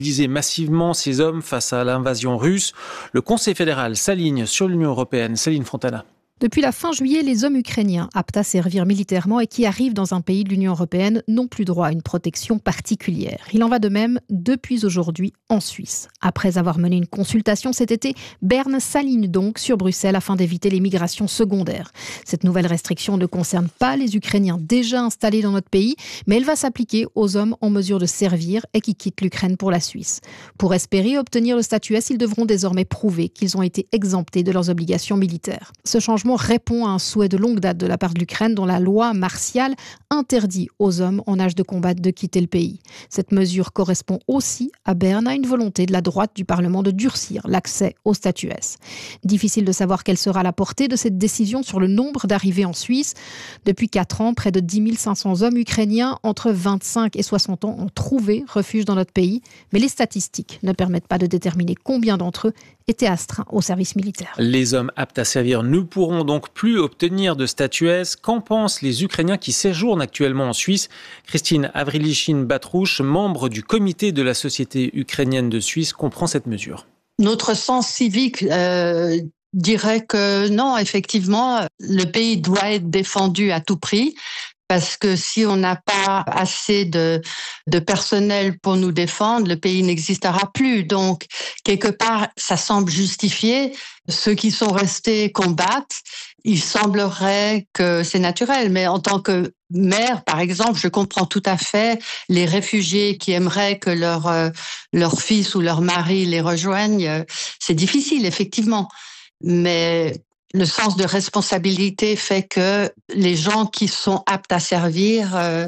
mobiliser massivement ses hommes face à l'invasion russe. Le Conseil fédéral s'aligne sur l'Union européenne. Céline Fontana. Depuis la fin juillet, les hommes ukrainiens aptes à servir militairement et qui arrivent dans un pays de l'Union européenne n'ont plus droit à une protection particulière. Il en va de même depuis aujourd'hui en Suisse. Après avoir mené une consultation cet été, Berne s'aligne donc sur Bruxelles afin d'éviter les migrations secondaires. Cette nouvelle restriction ne concerne pas les Ukrainiens déjà installés dans notre pays, mais elle va s'appliquer aux hommes en mesure de servir et qui quittent l'Ukraine pour la Suisse. Pour espérer obtenir le statut S, ils devront désormais prouver qu'ils ont été exemptés de leurs obligations militaires. Ce changement répond à un souhait de longue date de la part de l'Ukraine dont la loi martiale interdit aux hommes en âge de combattre de quitter le pays. Cette mesure correspond aussi à Berne à une volonté de la droite du Parlement de durcir l'accès au statut S. Difficile de savoir quelle sera la portée de cette décision sur le nombre d'arrivées en Suisse. Depuis 4 ans, près de 10 500 hommes ukrainiens entre 25 et 60 ans ont trouvé refuge dans notre pays, mais les statistiques ne permettent pas de déterminer combien d'entre eux étaient astreints au service militaire. Les hommes aptes à servir ne pourront donc plus obtenir de statut S. Qu'en pensent les Ukrainiens qui séjournent actuellement en Suisse ? Christine Avrilichin-Batrouche, membre du comité de la Société ukrainienne de Suisse, comprend cette mesure. Notre sens civique dirait que non, effectivement, le pays doit être défendu à tout prix. Parce que si on n'a pas assez de personnel pour nous défendre, le pays n'existera plus. Donc, quelque part, ça semble justifié. Ceux qui sont restés combattent. Il semblerait que c'est naturel. Mais en tant que mère, par exemple, je comprends tout à fait les réfugiés qui aimeraient que leur fils ou leur mari les rejoignent. C'est difficile, effectivement. Mais le sens de responsabilité fait que les gens qui sont aptes à servir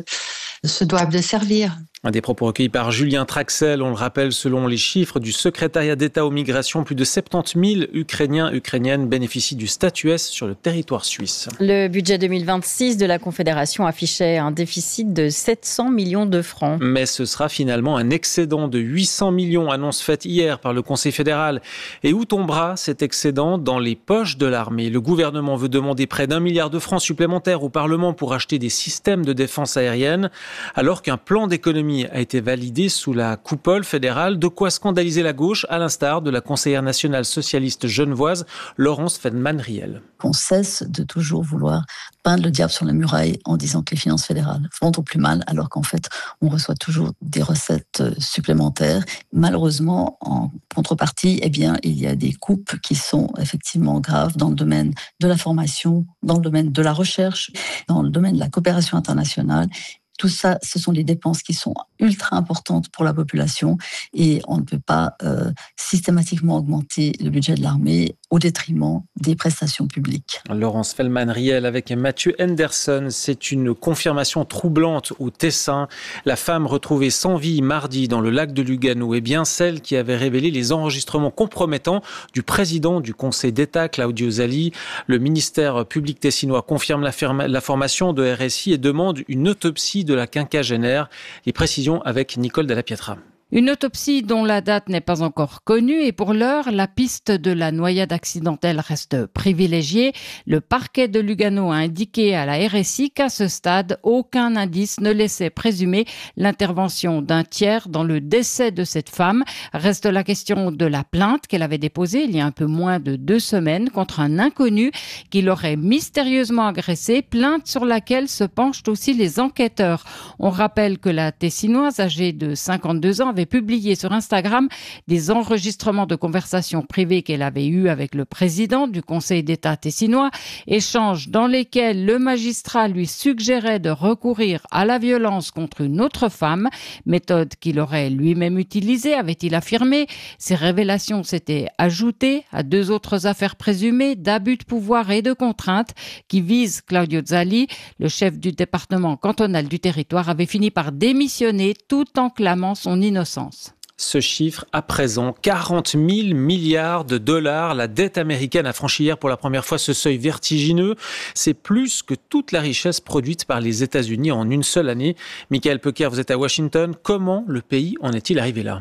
se doivent de servir. Des propos recueillis par Julien Traxel. On le rappelle, selon les chiffres du secrétariat d'État aux migrations, plus de 70 000 Ukrainiens et Ukrainiennes bénéficient du statut S sur le territoire suisse. Le budget 2026 de la Confédération affichait un déficit de 700 millions de francs. Mais ce sera finalement un excédent de 800 millions, annonce faite hier par le Conseil fédéral. Et où tombera cet excédent ? Dans les poches de l'armée. Le gouvernement veut demander près d'1 milliard de francs supplémentaires au Parlement pour acheter des systèmes de défense aérienne, alors qu'un plan d'économie a été validé sous la coupole fédérale. De quoi scandaliser la gauche, à l'instar de la conseillère nationale socialiste genevoise Laurence Feldman-Riel. Qu'on cesse de toujours vouloir peindre le diable sur la muraille en disant que les finances fédérales vont au plus mal, alors qu'en fait, on reçoit toujours des recettes supplémentaires. Malheureusement, en contrepartie, il y a des coupes qui sont effectivement graves dans le domaine de la formation, dans le domaine de la recherche, dans le domaine de la coopération internationale. Tout ça, ce sont des dépenses qui sont ultra importantes pour la population et on ne peut pas systématiquement augmenter le budget de l'armée au détriment des prestations publiques. Laurence Feldman-Riel avec Mathieu Henderson. C'est une confirmation troublante au Tessin. La femme retrouvée sans vie mardi dans le lac de Lugano est bien celle qui avait révélé les enregistrements compromettants du président du Conseil d'État, Claudio Zali. Le ministère public tessinois confirme l'information de RSI et demande une autopsie de la quinquagénaire. Les précisions avec Nicole Della Pietra. Une autopsie dont la date n'est pas encore connue et pour l'heure, la piste de la noyade accidentelle reste privilégiée. Le parquet de Lugano a indiqué à la RSI qu'à ce stade, aucun indice ne laissait présumer l'intervention d'un tiers dans le décès de cette femme. Reste la question de la plainte qu'elle avait déposée il y a un peu moins de 2 semaines contre un inconnu qui l'aurait mystérieusement agressée, plainte sur laquelle se penchent aussi les enquêteurs. On rappelle que la Tessinoise, âgée de 52 ans, avait publié sur Instagram des enregistrements de conversations privées qu'elle avait eues avec le président du Conseil d'État tessinois, échanges dans lesquels le magistrat lui suggérait de recourir à la violence contre une autre femme, méthode qu'il aurait lui-même utilisée, avait-il affirmé. Ces révélations s'étaient ajoutées à 2 autres affaires présumées d'abus de pouvoir et de contrainte qui visent Claudio Zali. Le chef du département cantonal du territoire avait fini par démissionner tout en clamant son innocence. Ce chiffre, à présent, 40 000 milliards de dollars. La dette américaine a franchi hier pour la première fois ce seuil vertigineux. C'est plus que toute la richesse produite par les États-Unis en une seule année. Michael Pecker, vous êtes à Washington. Comment le pays en est-il arrivé là ?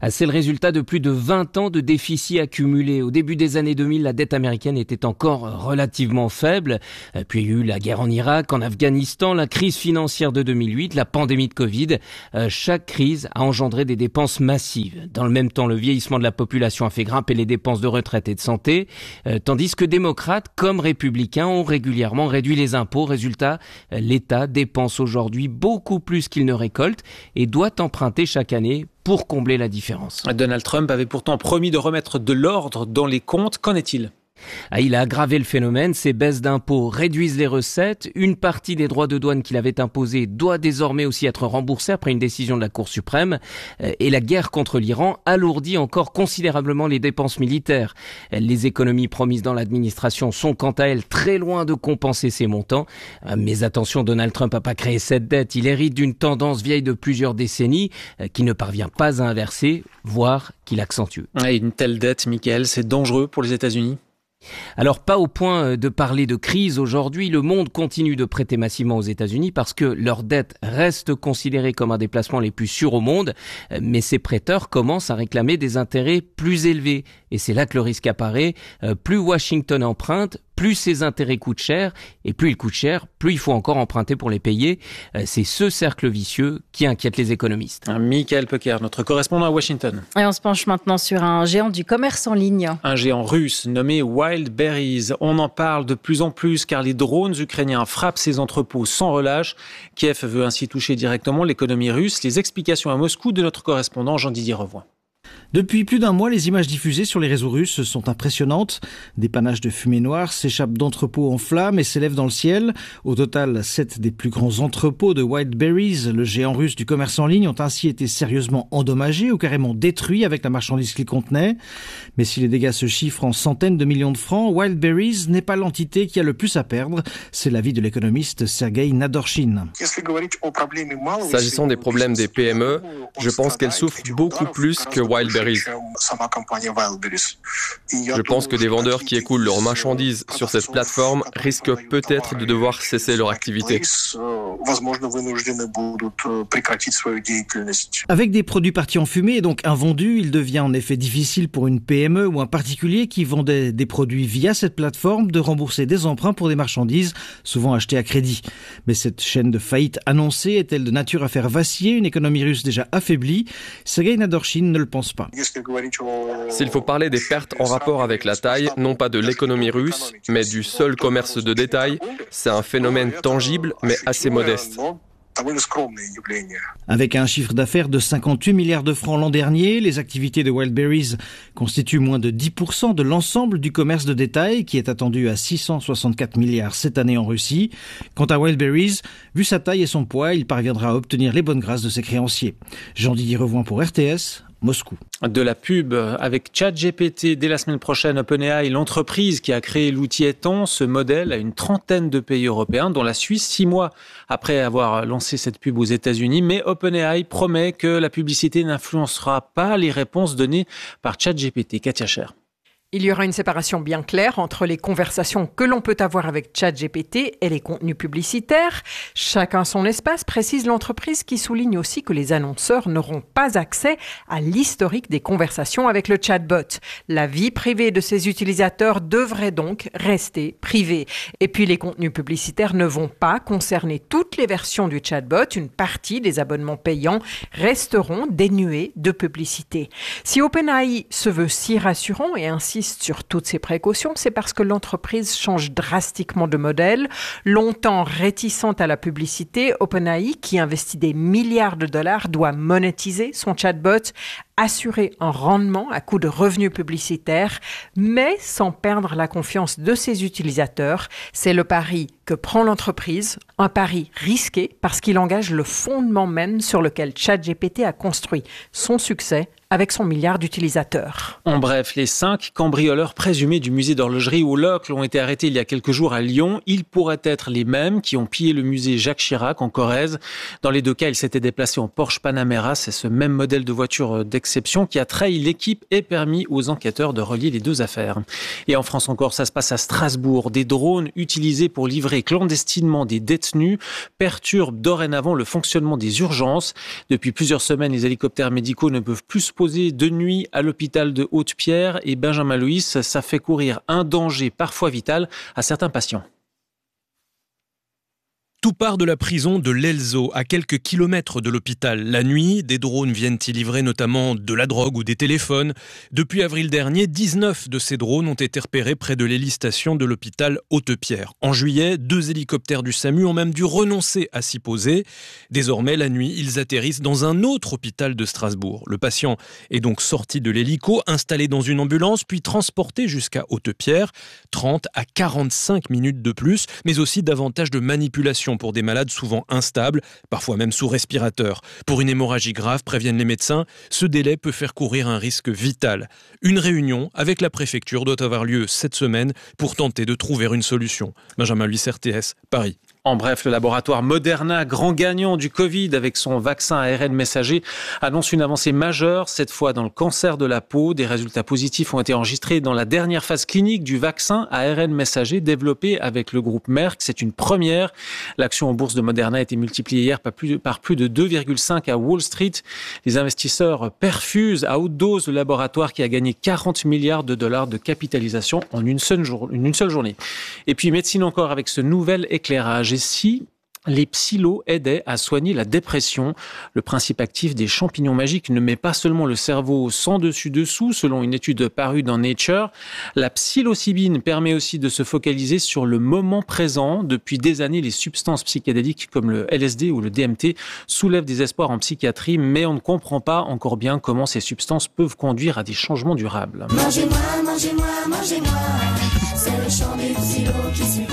C'est le résultat de plus de 20 ans de déficits accumulés. Au début des années 2000, la dette américaine était encore relativement faible. Puis il y a eu la guerre en Irak, en Afghanistan, la crise financière de 2008, la pandémie de Covid. Chaque crise a engendré des dépenses massives. Dans le même temps, le vieillissement de la population a fait grimper les dépenses de retraite et de santé, tandis que démocrates comme républicains ont régulièrement réduit les impôts. Résultat, l'État dépense aujourd'hui beaucoup plus qu'il ne récolte et doit emprunter chaque année pour combler la différence. Donald Trump avait pourtant promis de remettre de l'ordre dans les comptes. Qu'en est-il ? Il a aggravé le phénomène, ces baisses d'impôts réduisent les recettes. Une partie des droits de douane qu'il avait imposés doit désormais aussi être remboursée après une décision de la Cour suprême. Et la guerre contre l'Iran alourdit encore considérablement les dépenses militaires. Les économies promises dans l'administration sont quant à elles très loin de compenser ces montants. Mais attention, Donald Trump n'a pas créé cette dette. Il hérite d'une tendance vieille de plusieurs décennies qui ne parvient pas à inverser, voire qui l'accentue. Et une telle dette, Mickaël, c'est dangereux pour les États-Unis ? Alors pas au point de parler de crise aujourd'hui, le monde continue de prêter massivement aux États-Unis parce que leur dette reste considérée comme un des placements les plus sûrs au monde, mais ces prêteurs commencent à réclamer des intérêts plus élevés et c'est là que le risque apparaît. Plus Washington emprunte, plus ces intérêts coûtent cher, et plus ils coûtent cher, plus il faut encore emprunter pour les payer. C'est ce cercle vicieux qui inquiète les économistes. Mickaël Pecker, notre correspondant à Washington. Et on se penche maintenant sur un géant du commerce en ligne. Un géant russe nommé Wildberries. On en parle de plus en plus car les drones ukrainiens frappent ces entrepôts sans relâche. Kiev veut ainsi toucher directement l'économie russe. Les explications à Moscou de notre correspondant Jean-Didier Revoy. Depuis plus d'un mois, les images diffusées sur les réseaux russes sont impressionnantes. Des panaches de fumée noire s'échappent d'entrepôts en flammes et s'élèvent dans le ciel. Au total, 7 des plus grands entrepôts de Wildberries, le géant russe du commerce en ligne, ont ainsi été sérieusement endommagés ou carrément détruits avec la marchandise qu'ils contenaient. Mais si les dégâts se chiffrent en centaines de millions de francs, Wildberries n'est pas l'entité qui a le plus à perdre. C'est l'avis de l'économiste Sergei Nadorshin. S'agissant des problèmes des PME, je pense qu'elles souffrent beaucoup plus que Wildberries. Je pense que des vendeurs qui écoulent leurs marchandises sur cette plateforme risquent peut-être de devoir cesser leur activité. Avec des produits partis en fumée et donc invendus, il devient en effet difficile pour une PME ou un particulier qui vendait des produits via cette plateforme de rembourser des emprunts pour des marchandises souvent achetées à crédit. Mais cette chaîne de faillite annoncée est-elle de nature à faire vaciller une économie russe déjà affaiblie ? Sergei Nadorshin ne le pense pas. S'il faut parler des pertes en rapport avec la taille, non pas de l'économie russe, mais du seul commerce de détail, c'est un phénomène tangible mais assez modeste. Avec un chiffre d'affaires de 58 milliards de francs l'an dernier, les activités de Wildberries constituent moins de 10% de l'ensemble du commerce de détail qui est attendu à 664 milliards cette année en Russie. Quant à Wildberries, vu sa taille et son poids, il parviendra à obtenir les bonnes grâces de ses créanciers. Jean-Didier Revoy pour RTS. Moscou. De la pub avec ChatGPT dès la semaine prochaine. OpenAI, l'entreprise qui a créé l'outil, étend ce modèle à une trentaine de pays européens, dont la Suisse, 6 mois après avoir lancé cette pub aux États-Unis. Mais OpenAI promet que la publicité n'influencera pas les réponses données par ChatGPT. Katia Cher. Il y aura une séparation bien claire entre les conversations que l'on peut avoir avec ChatGPT et les contenus publicitaires. Chacun son espace, précise l'entreprise qui souligne aussi que les annonceurs n'auront pas accès à l'historique des conversations avec le chatbot. La vie privée de ses utilisateurs devrait donc rester privée. Et puis les contenus publicitaires ne vont pas concerner toutes les versions du chatbot. Une partie des abonnements payants resteront dénués de publicité. Si OpenAI se veut si rassurant et insiste sur toutes ces précautions, c'est parce que l'entreprise change drastiquement de modèle. Longtemps réticente à la publicité, OpenAI, qui investit des milliards de dollars, doit monétiser son chatbot, assurer un rendement à coût de revenus publicitaires, mais sans perdre la confiance de ses utilisateurs. C'est le pari que prend l'entreprise, un pari risqué parce qu'il engage le fondement même sur lequel ChatGPT a construit son succès avec son milliard d'utilisateurs. En bref, les 5 cambrioleurs présumés du musée d'horlogerie au Locle ont été arrêtés il y a quelques jours à Lyon. Ils pourraient être les mêmes qui ont pillé le musée Jacques Chirac en Corrèze. Dans les 2 cas, ils s'étaient déplacés en Porsche Panamera. C'est ce même modèle de voiture d'exploitation exception qui a trahi l'équipe et permis aux enquêteurs de relier les deux affaires. Et en France encore, ça se passe à Strasbourg. Des drones utilisés pour livrer clandestinement des détenus perturbent dorénavant le fonctionnement des urgences. Depuis plusieurs semaines, les hélicoptères médicaux ne peuvent plus se poser de nuit à l'hôpital de Haute-Pierre et Benjamin Loïs, ça fait courir un danger parfois vital à certains patients. Tout part de la prison de l'Elzo, à quelques kilomètres de l'hôpital. La nuit, des drones viennent y livrer notamment de la drogue ou des téléphones. Depuis avril dernier, 19 de ces drones ont été repérés près de l'hélistation de l'hôpital Haute-Pierre. En juillet, 2 hélicoptères du SAMU ont même dû renoncer à s'y poser. Désormais, la nuit, ils atterrissent dans un autre hôpital de Strasbourg. Le patient est donc sorti de l'hélico, installé dans une ambulance, puis transporté jusqu'à Haute-Pierre. 30 à 45 minutes de plus, mais aussi davantage de manipulation pour des malades souvent instables, parfois même sous respirateur. Pour une hémorragie grave, préviennent les médecins, ce délai peut faire courir un risque vital. Une réunion avec la préfecture doit avoir lieu cette semaine pour tenter de trouver une solution. Benjamin Luis, RTS, Paris. En bref, le laboratoire Moderna, grand gagnant du Covid avec son vaccin ARN messager, annonce une avancée majeure, cette fois dans le cancer de la peau. Des résultats positifs ont été enregistrés dans la dernière phase clinique du vaccin ARN messager développé avec le groupe Merck. C'est une première. L'action en bourse de Moderna a été multipliée hier par plus de 2,5 à Wall Street. Les investisseurs perfusent à haute dose le laboratoire qui a gagné 40 milliards de dollars de capitalisation en une seule journée. Et puis médecine encore avec ce nouvel éclairage. Et si les psylos aidaient à soigner la dépression, le principe actif des champignons magiques ne met pas seulement le cerveau sans dessus-dessous, selon une étude parue dans Nature. La psilocybine permet aussi de se focaliser sur le moment présent. Depuis des années, les substances psychédéliques comme le LSD ou le DMT soulèvent des espoirs en psychiatrie, mais on ne comprend pas encore bien comment ces substances peuvent conduire à des changements durables. Mangez-moi, mangez-moi, mangez-moi, c'est le chant des psylos qui suffit.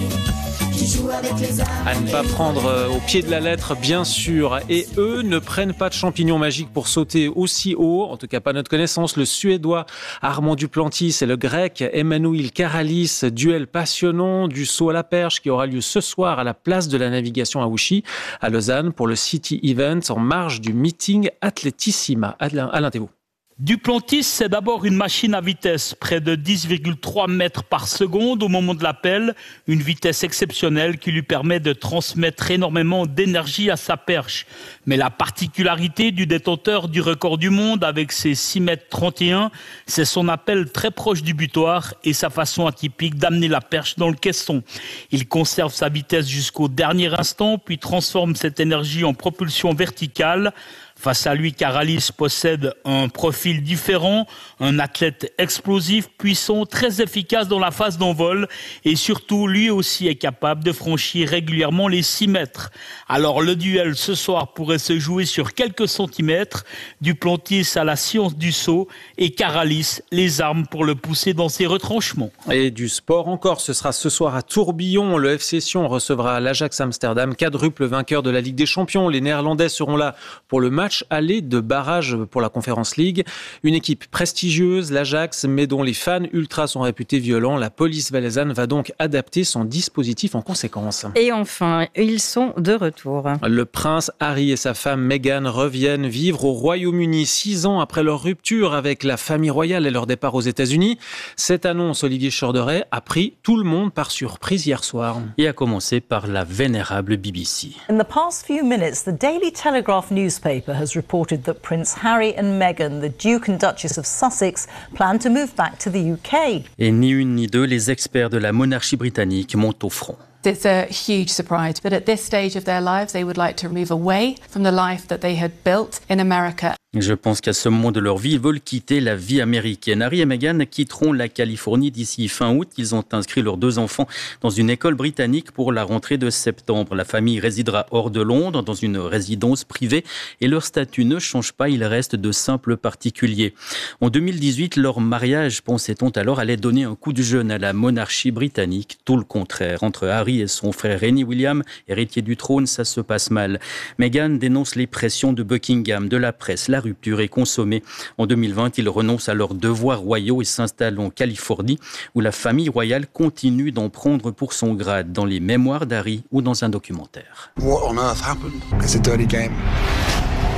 À ne pas prendre au pied de la lettre, bien sûr. Et eux ne prennent pas de champignons magiques pour sauter aussi haut. En tout cas, pas à notre connaissance. Le Suédois Armand Duplantis et le Grec Emmanuel Karalis. Duel passionnant du saut à la perche qui aura lieu ce soir à la place de la navigation à Ouchy, à Lausanne, pour le City Event en marge du meeting Atletissima. Alain Thébault. Duplantis, c'est d'abord une machine à vitesse, près de 10,3 mètres par seconde au moment de l'appel, une vitesse exceptionnelle qui lui permet de transmettre énormément d'énergie à sa perche. Mais la particularité du détenteur du record du monde avec ses 6 mètres 31, c'est son appel très proche du butoir et sa façon atypique d'amener la perche dans le caisson. Il conserve sa vitesse jusqu'au dernier instant, puis transforme cette énergie en propulsion verticale. Face à lui, Karalis possède un profil différent, un athlète explosif, puissant, très efficace dans la phase d'envol et surtout, lui aussi est capable de franchir régulièrement les 6 mètres. Alors le duel ce soir pourrait se jouer sur quelques centimètres. Duplantis a la science du saut et Karalis les armes pour le pousser dans ses retranchements. Et du sport encore, ce sera ce soir à Tourbillon. Le FC Sion recevra l'Ajax Amsterdam, quadruple vainqueur de la Ligue des Champions. Les Néerlandais seront là pour le match aller de barrage pour la Conference League. Une équipe prestigieuse, l'Ajax, mais dont les fans ultras sont réputés violents. La police valaisanne va donc adapter son dispositif en conséquence. Et enfin, ils sont de retour. Le prince Harry et sa femme Meghan reviennent vivre au Royaume-Uni 6 ans après leur rupture avec la famille royale et leur départ aux États-Unis. Cette annonce, Olivier Chorderet, a pris tout le monde par surprise hier soir. Et a commencé par la vénérable BBC. In the past few minutes, the Daily Telegraph newspaper has reported that Prince Harry and Meghan, the Duke and Duchess of Sussex, plan to move back to the UK. Et ni une ni deux, les experts de la monarchie britannique montent au front. It's a huge surprise, but at this stage of their lives, they would like to move away from the life that they had built in America. Je pense qu'à ce moment de leur vie, ils veulent quitter la vie américaine. Harry et Meghan quitteront la Californie d'ici fin août. Ils ont inscrit leurs 2 enfants dans une école britannique pour la rentrée de septembre. La famille résidera hors de Londres, dans une résidence privée, et leur statut ne change pas, ils restent de simples particuliers. En 2018, leur mariage, pensait-on alors, allait donner un coup de jeune à la monarchie britannique. Tout le contraire. Entre Harry et son frère Henry William, héritier du trône, ça se passe mal. Meghan dénonce les pressions de Buckingham, de la presse, la rupture est consommée. En 2020, ils renoncent à leurs devoirs royaux et s'installent en Californie, où la famille royale continue d'en prendre pour son grade, dans les mémoires d'Harry ou dans un documentaire. What on earth happened? It's a dirty game.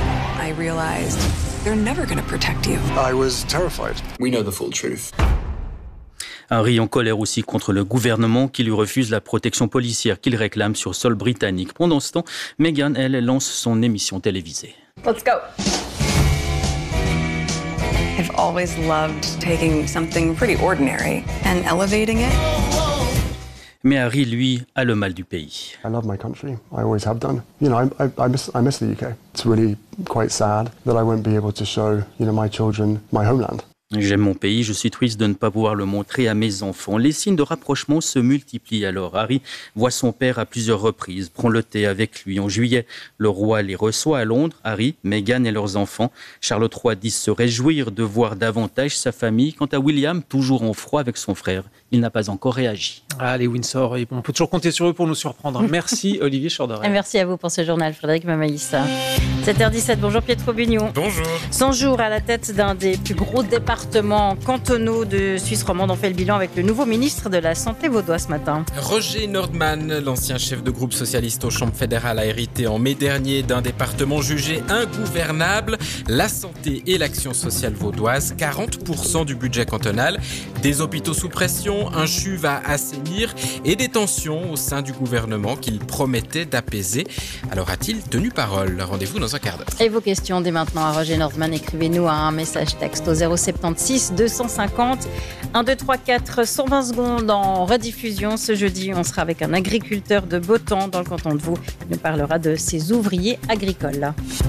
I realized they're never going to protect you. I was terrified. We know the full truth. Harry en colère aussi contre le gouvernement qui lui refuse la protection policière qu'il réclame sur sol britannique. Pendant ce temps, Meghan, elle, lance son émission télévisée. Let's go. I've always loved taking something pretty ordinary and elevating it. Mais Harry, lui, a le mal du pays. I love my country. I always have done. You know, I miss the UK. It's really quite sad that I won't be able to show, my children my homeland. J'aime mon pays, je suis triste de ne pas pouvoir le montrer à mes enfants. Les signes de rapprochement se multiplient alors. Harry voit son père à plusieurs reprises, prend le thé avec lui. En juillet, le roi les reçoit à Londres. Harry, Meghan et leurs enfants. Charles III dit se réjouir de voir davantage sa famille. Quant à William, toujours en froid avec son frère, il n'a pas encore réagi. Les Windsor, on peut toujours compter sur eux pour nous surprendre. Merci Olivier Chorderet. Et merci à vous pour ce journal, Frédéric Mamaïssa. 7h17, bonjour Pietro Bugno. Bonjour. 100 jours à la tête d'un des plus gros départements cantonaux de Suisse romande. On fait le bilan avec le nouveau ministre de la Santé vaudois ce matin. Roger Nordman, l'ancien chef de groupe socialiste aux chambres fédérales, a hérité en mai dernier d'un département jugé ingouvernable. La santé et l'action sociale vaudoise, 40% du budget cantonal, des hôpitaux sous pression, un CHUV à assainir et des tensions au sein du gouvernement qu'il promettait d'apaiser. Alors a-t-il tenu parole? Rendez-vous dans un quart d'heure. Et vos questions dès maintenant à Roger Nordman, écrivez-nous à un message texte au 076 250 1234, 120 secondes en rediffusion. Ce jeudi, on sera avec un agriculteur de Botan dans le canton de Vaud. Il nous parlera de ses ouvriers agricoles.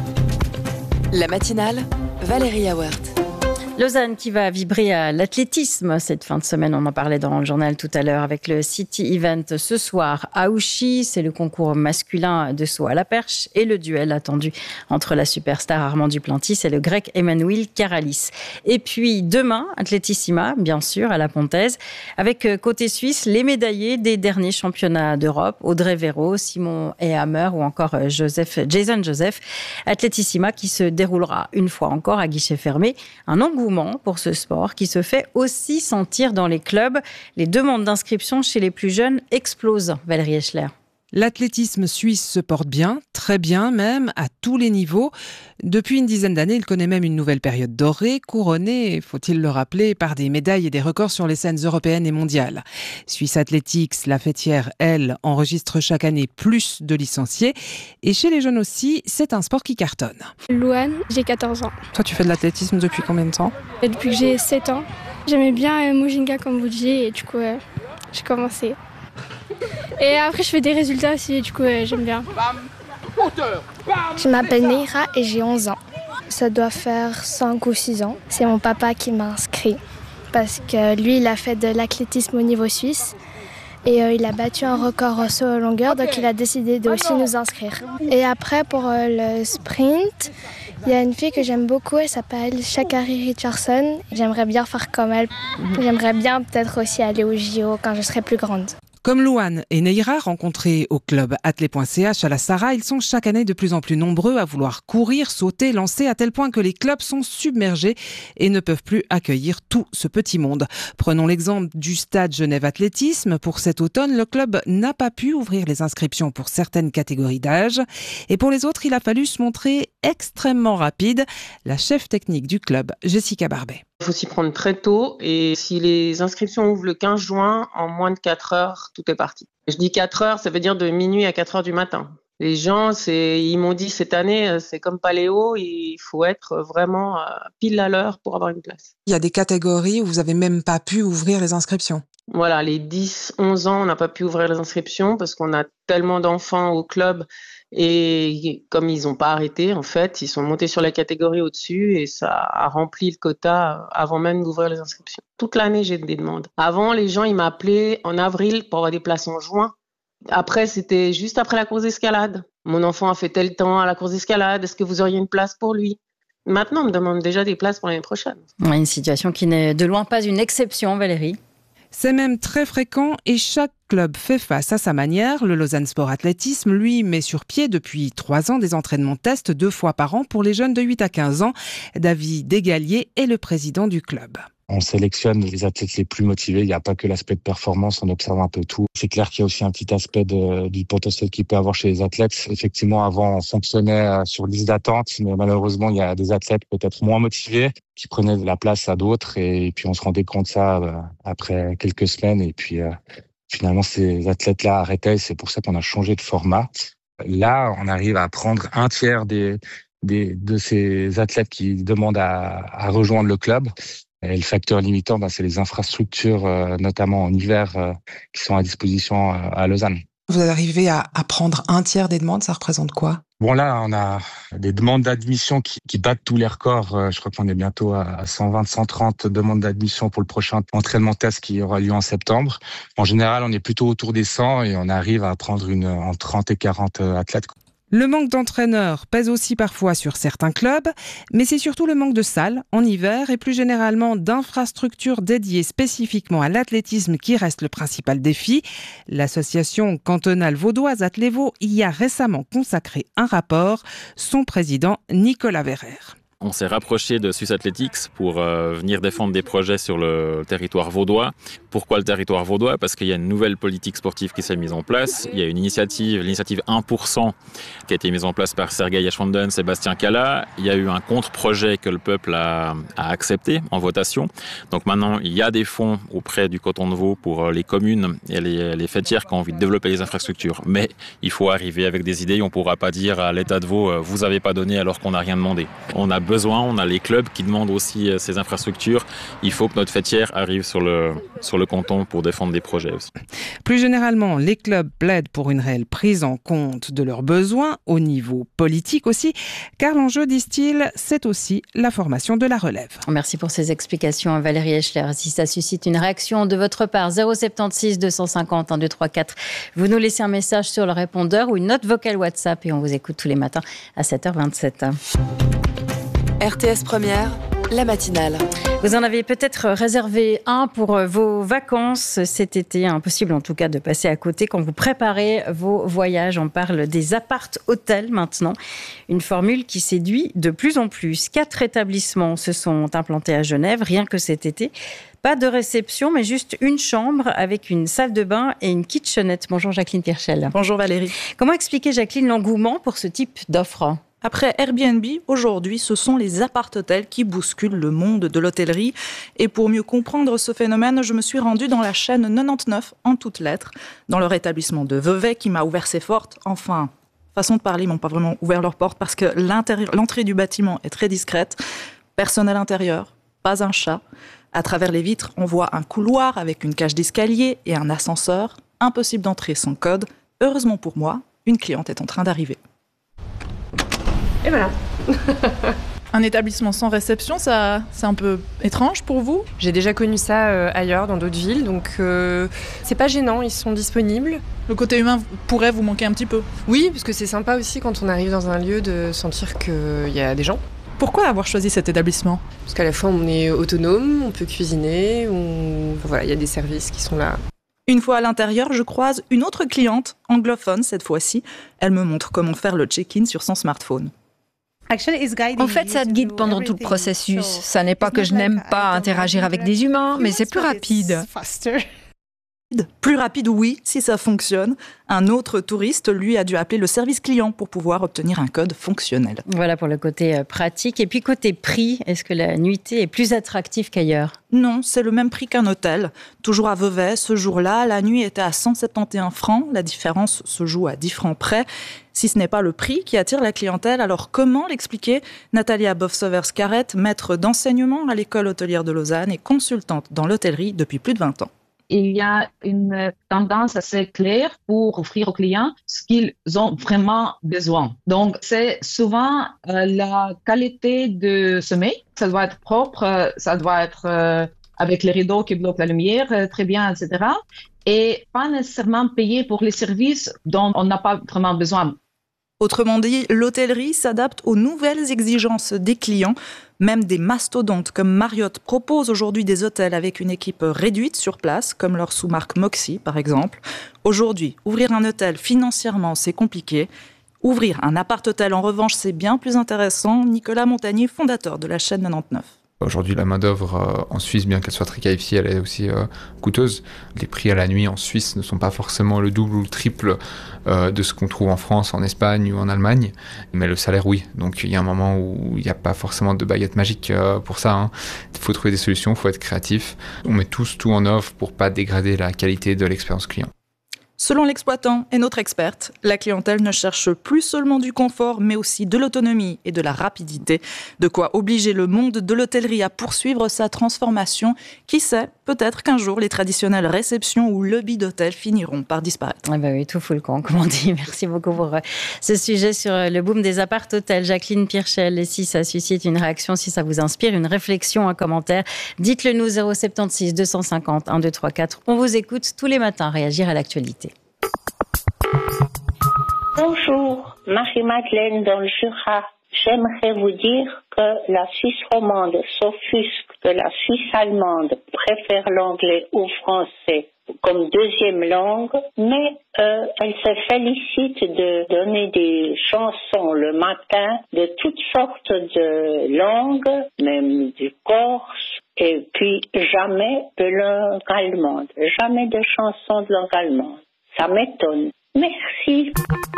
La matinale, Valérie Awert. Lausanne qui va vibrer à l'athlétisme cette fin de semaine. On en parlait dans le journal tout à l'heure avec le City Event ce soir à Ouchy. C'est le concours masculin de saut à la perche et le duel attendu entre la superstar Armand Duplantis et le grec Emmanuel Karalis. Et puis demain, Athlétissima, bien sûr, à la Pontaise, avec côté suisse les médaillés des derniers championnats d'Europe, Audrey Véro, Simon Ehammer ou encore Jason Joseph. Athlétissima qui se déroulera une fois encore à guichet fermé. Un engouement pour ce sport qui se fait aussi sentir dans les clubs. Les demandes d'inscription chez les plus jeunes explosent. Valérie Eschler. L'athlétisme suisse se porte bien, très bien même, à tous les niveaux. Depuis une dizaine d'années, il connaît même une nouvelle période dorée, couronnée, faut-il le rappeler, par des médailles et des records sur les scènes européennes et mondiales. Swiss Athletics, la fêtière, elle, enregistre chaque année plus de licenciés. Et chez les jeunes aussi, c'est un sport qui cartonne. Louane, j'ai 14 ans. Toi, tu fais de l'athlétisme depuis combien de temps ? Depuis que j'ai 7 ans. J'aimais bien Mujinga Kambodji et du coup, j'ai commencé. Et après, je fais des résultats aussi, du coup, j'aime bien. Je m'appelle Neira et j'ai 11 ans. Ça doit faire 5 ou 6 ans. C'est mon papa qui m'a inscrit parce que lui, il a fait de l'athlétisme au niveau suisse et il a battu un record au saut à longueur, donc il a décidé de aussi nous inscrire. Et après, pour le sprint, il y a une fille que j'aime beaucoup, elle s'appelle Shakari Richardson. J'aimerais bien faire comme elle. J'aimerais bien peut-être aussi aller au JO quand je serai plus grande. Comme Louane et Neira, rencontrés au club athlé.ch à la Sarah, ils sont chaque année de plus en plus nombreux à vouloir courir, sauter, lancer, à tel point que les clubs sont submergés et ne peuvent plus accueillir tout ce petit monde. Prenons l'exemple du stade Genève Athlétisme. Pour cet automne, le club n'a pas pu ouvrir les inscriptions pour certaines catégories d'âge. Et pour les autres, il a fallu se montrer extrêmement rapide. La chef technique du club, Jessica Barbet. Il faut s'y prendre très tôt et si les inscriptions ouvrent le 15 juin, en moins de 4 heures, tout est parti. Je dis 4 heures, ça veut dire de minuit à 4 heures du matin. Les gens, ils m'ont dit cette année, c'est comme Paléo, il faut être vraiment pile à l'heure pour avoir une place. Il y a des catégories où vous n'avez même pas pu ouvrir les inscriptions. Voilà, les 10-11 ans, on n'a pas pu ouvrir les inscriptions parce qu'on a tellement d'enfants au club. Et comme ils n'ont pas arrêté, en fait, ils sont montés sur la catégorie au-dessus et ça a rempli le quota avant même d'ouvrir les inscriptions. Toute l'année, j'ai des demandes. Avant, les gens, ils m'appelaient en avril pour avoir des places en juin. Après, c'était juste après la course d'escalade. Mon enfant a fait tel temps à la course d'escalade, est-ce que vous auriez une place pour lui ? Maintenant, on me demande déjà des places pour l'année prochaine. Une situation qui n'est de loin pas une exception, Valérie. C'est même très fréquent et chaque club fait face à sa manière. Le Lausanne Sport Athlétisme, lui, met sur pied depuis 3 ans des entraînements tests 2 fois par an pour les jeunes de 8 à 15 ans. David Desgaliers est le président du club. On sélectionne les athlètes les plus motivés. Il n'y a pas que l'aspect de performance, on observe un peu tout. C'est clair qu'il y a aussi un petit aspect du potentiel qu'il peut avoir chez les athlètes. Effectivement, avant, on fonctionnait sur liste d'attente, mais malheureusement, il y a des athlètes peut-être moins motivés qui prenaient de la place à d'autres. Et puis, on se rendait compte de ça après quelques semaines. Et puis, finalement, ces athlètes-là arrêtaient. C'est pour ça qu'on a changé de format. Là, on arrive à prendre un tiers de ces athlètes qui demandent à rejoindre le club. Et le facteur limitant, c'est les infrastructures, notamment en hiver, qui sont à disposition à Lausanne. Vous arrivez à prendre un tiers des demandes, ça représente quoi ? Bon, là, on a des demandes d'admission qui battent tous les records. Je crois qu'on est bientôt à 120, 130 demandes d'admission pour le prochain entraînement test qui aura lieu en septembre. En général, on est plutôt autour des 100 et on arrive à prendre entre 30 et 40 athlètes. Le manque d'entraîneurs pèse aussi parfois sur certains clubs, mais c'est surtout le manque de salles en hiver et plus généralement d'infrastructures dédiées spécifiquement à l'athlétisme qui reste le principal défi. L'association cantonale vaudoise Athlévo y a récemment consacré un rapport. Son président Nicolas Verrer. On s'est rapproché de Swiss Athletics pour venir défendre des projets sur le territoire vaudois. Pourquoi le territoire vaudois ? Parce qu'il y a une nouvelle politique sportive qui s'est mise en place. Il y a une l'initiative 1%, qui a été mise en place par Sergei Ashwanden, Sébastien Cala. Il y a eu un contre-projet que le peuple a accepté en votation. Donc maintenant, il y a des fonds auprès du canton de Vaud pour les communes et les fêtières qui ont envie de développer les infrastructures. Mais il faut arriver avec des idées. On ne pourra pas dire à l'État de Vaud, vous n'avez pas donné alors qu'on n'a rien demandé. On a les clubs qui demandent aussi ces infrastructures. Il faut que notre fêtière arrive sur le canton pour défendre des projets aussi. Plus généralement, les clubs plaident pour une réelle prise en compte de leurs besoins, au niveau politique aussi, car l'enjeu, disent-ils, c'est aussi la formation de la relève. Merci pour ces explications, Valérie Eschler. Si ça suscite une réaction de votre part, 076 250 1234, vous nous laissez un message sur le répondeur ou une note vocale WhatsApp et on vous écoute tous les matins à 7h27. RTS Première, la matinale. Vous en avez peut-être réservé un pour vos vacances cet été. Impossible en tout cas de passer à côté quand vous préparez vos voyages. On parle des appart-hôtels maintenant. Une formule qui séduit de plus en plus. 4 établissements se sont implantés à Genève, rien que cet été. Pas de réception, mais juste une chambre avec une salle de bain et une kitchenette. Bonjour Jacqueline Pierchel. Bonjour Valérie. Comment expliquer, Jacqueline, l'engouement pour ce type d'offre ? Après Airbnb, aujourd'hui, ce sont les appart-hôtels qui bousculent le monde de l'hôtellerie. Et pour mieux comprendre ce phénomène, je me suis rendue dans la chaîne 99 en toutes lettres, dans leur établissement de Vevey qui m'a ouvert ses portes. Enfin, façon de parler, ils m'ont pas vraiment ouvert leurs portes parce que l'entrée du bâtiment est très discrète. Personnel intérieur, pas un chat. À travers les vitres, on voit un couloir avec une cage d'escalier et un ascenseur. Impossible d'entrer sans code. Heureusement pour moi, une cliente est en train d'arriver. Et voilà. Un établissement sans réception, ça, c'est un peu étrange pour vous ? J'ai déjà connu ça ailleurs, dans d'autres villes, donc c'est pas gênant, ils sont disponibles. Le côté humain pourrait vous manquer un petit peu ? Oui, parce que c'est sympa aussi quand on arrive dans un lieu de sentir qu'il y a des gens. Pourquoi avoir choisi cet établissement ? Parce qu'à la fois on est autonome, on peut cuisiner, voilà, il y a des services qui sont là. Une fois à l'intérieur, je croise une autre cliente, anglophone cette fois-ci. Elle me montre comment faire le check-in sur son smartphone. En fait, ça te guide pendant tout le processus. Ça n'est pas que je n'aime pas interagir avec des humains, mais c'est plus rapide. Plus rapide, oui, si ça fonctionne. Un autre touriste, lui, a dû appeler le service client pour pouvoir obtenir un code fonctionnel. Voilà pour le côté pratique. Et puis côté prix, est-ce que la nuitée est plus attractive qu'ailleurs ? Non, c'est le même prix qu'un hôtel. Toujours à Vevey, ce jour-là, la nuit était à 171 francs. La différence se joue à 10 francs près. Si ce n'est pas le prix qui attire la clientèle, alors comment l'expliquer ? Natalia Bofsovers-Carrette, maître d'enseignement à l'école hôtelière de Lausanne et consultante dans l'hôtellerie depuis plus de 20 ans. Il y a une tendance assez claire pour offrir aux clients ce qu'ils ont vraiment besoin. Donc, c'est souvent la qualité de sommeil. Ça doit être propre, ça doit être avec les rideaux qui bloquent la lumière, très bien, etc. Et pas nécessairement payer pour les services dont on n'a pas vraiment besoin. Autrement dit, l'hôtellerie s'adapte aux nouvelles exigences des clients. Même des mastodontes comme Marriott proposent aujourd'hui des hôtels avec une équipe réduite sur place, comme leur sous-marque Moxy par exemple. Aujourd'hui, ouvrir un hôtel financièrement, c'est compliqué. Ouvrir un appart-hôtel, en revanche, c'est bien plus intéressant. Nicolas Montagnier, fondateur de la chaîne 99. Aujourd'hui, la main-d'œuvre en Suisse, bien qu'elle soit très qualifiée, elle est aussi coûteuse. Les prix à la nuit en Suisse ne sont pas forcément le double ou le triple de ce qu'on trouve en France, en Espagne ou en Allemagne. Mais le salaire, oui. Donc il y a un moment où il n'y a pas forcément de baguette magique pour ça. Il faut trouver des solutions, il faut être créatif. On met tous tout en œuvre pour ne pas dégrader la qualité de l'expérience client. Selon l'exploitant et notre experte, la clientèle ne cherche plus seulement du confort, mais aussi de l'autonomie et de la rapidité. De quoi obliger le monde de l'hôtellerie à poursuivre sa transformation. Qui sait, peut-être qu'un jour, les traditionnelles réceptions ou lobbies d'hôtel finiront par disparaître. Ah bah oui, tout fout le camp, comme on dit. Merci beaucoup pour ce sujet sur le boom des appart-hôtels. Jacqueline Pirchel, et si ça suscite une réaction, si ça vous inspire, une réflexion, un commentaire, dites-le nous 076 250 1234. On vous écoute tous les matins réagir à l'actualité. Bonjour, Marie-Madeleine dans le Jura. J'aimerais vous dire que la Suisse romande s'offusque que la Suisse allemande préfère l'anglais au français comme deuxième langue, mais elle se félicite de donner des chansons le matin de toutes sortes de langues, même du corse, et puis jamais de langue allemande, jamais de chansons de langue allemande. Ça m'étonne. Merci.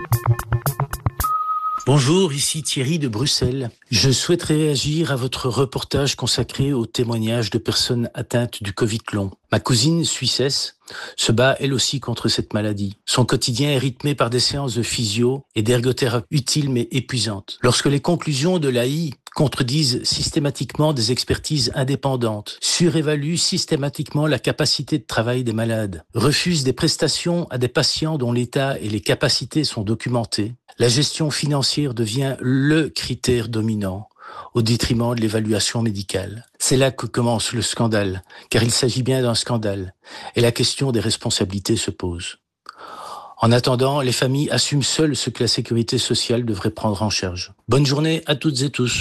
Bonjour, ici Thierry de Bruxelles. Je souhaiterais réagir à votre reportage consacré aux témoignages de personnes atteintes du Covid long. Ma cousine suissesse se bat elle aussi contre cette maladie. Son quotidien est rythmé par des séances de physio et d'ergothérapie utiles mais épuisantes. Lorsque les conclusions de l'AI contredisent systématiquement des expertises indépendantes, surévaluent systématiquement la capacité de travail des malades, refusent des prestations à des patients dont l'état et les capacités sont documentés, la gestion financière devient le critère dominant au détriment de l'évaluation médicale. C'est là que commence le scandale, car il s'agit bien d'un scandale, et la question des responsabilités se pose. En attendant, les familles assument seules ce que la sécurité sociale devrait prendre en charge. Bonne journée à toutes et tous.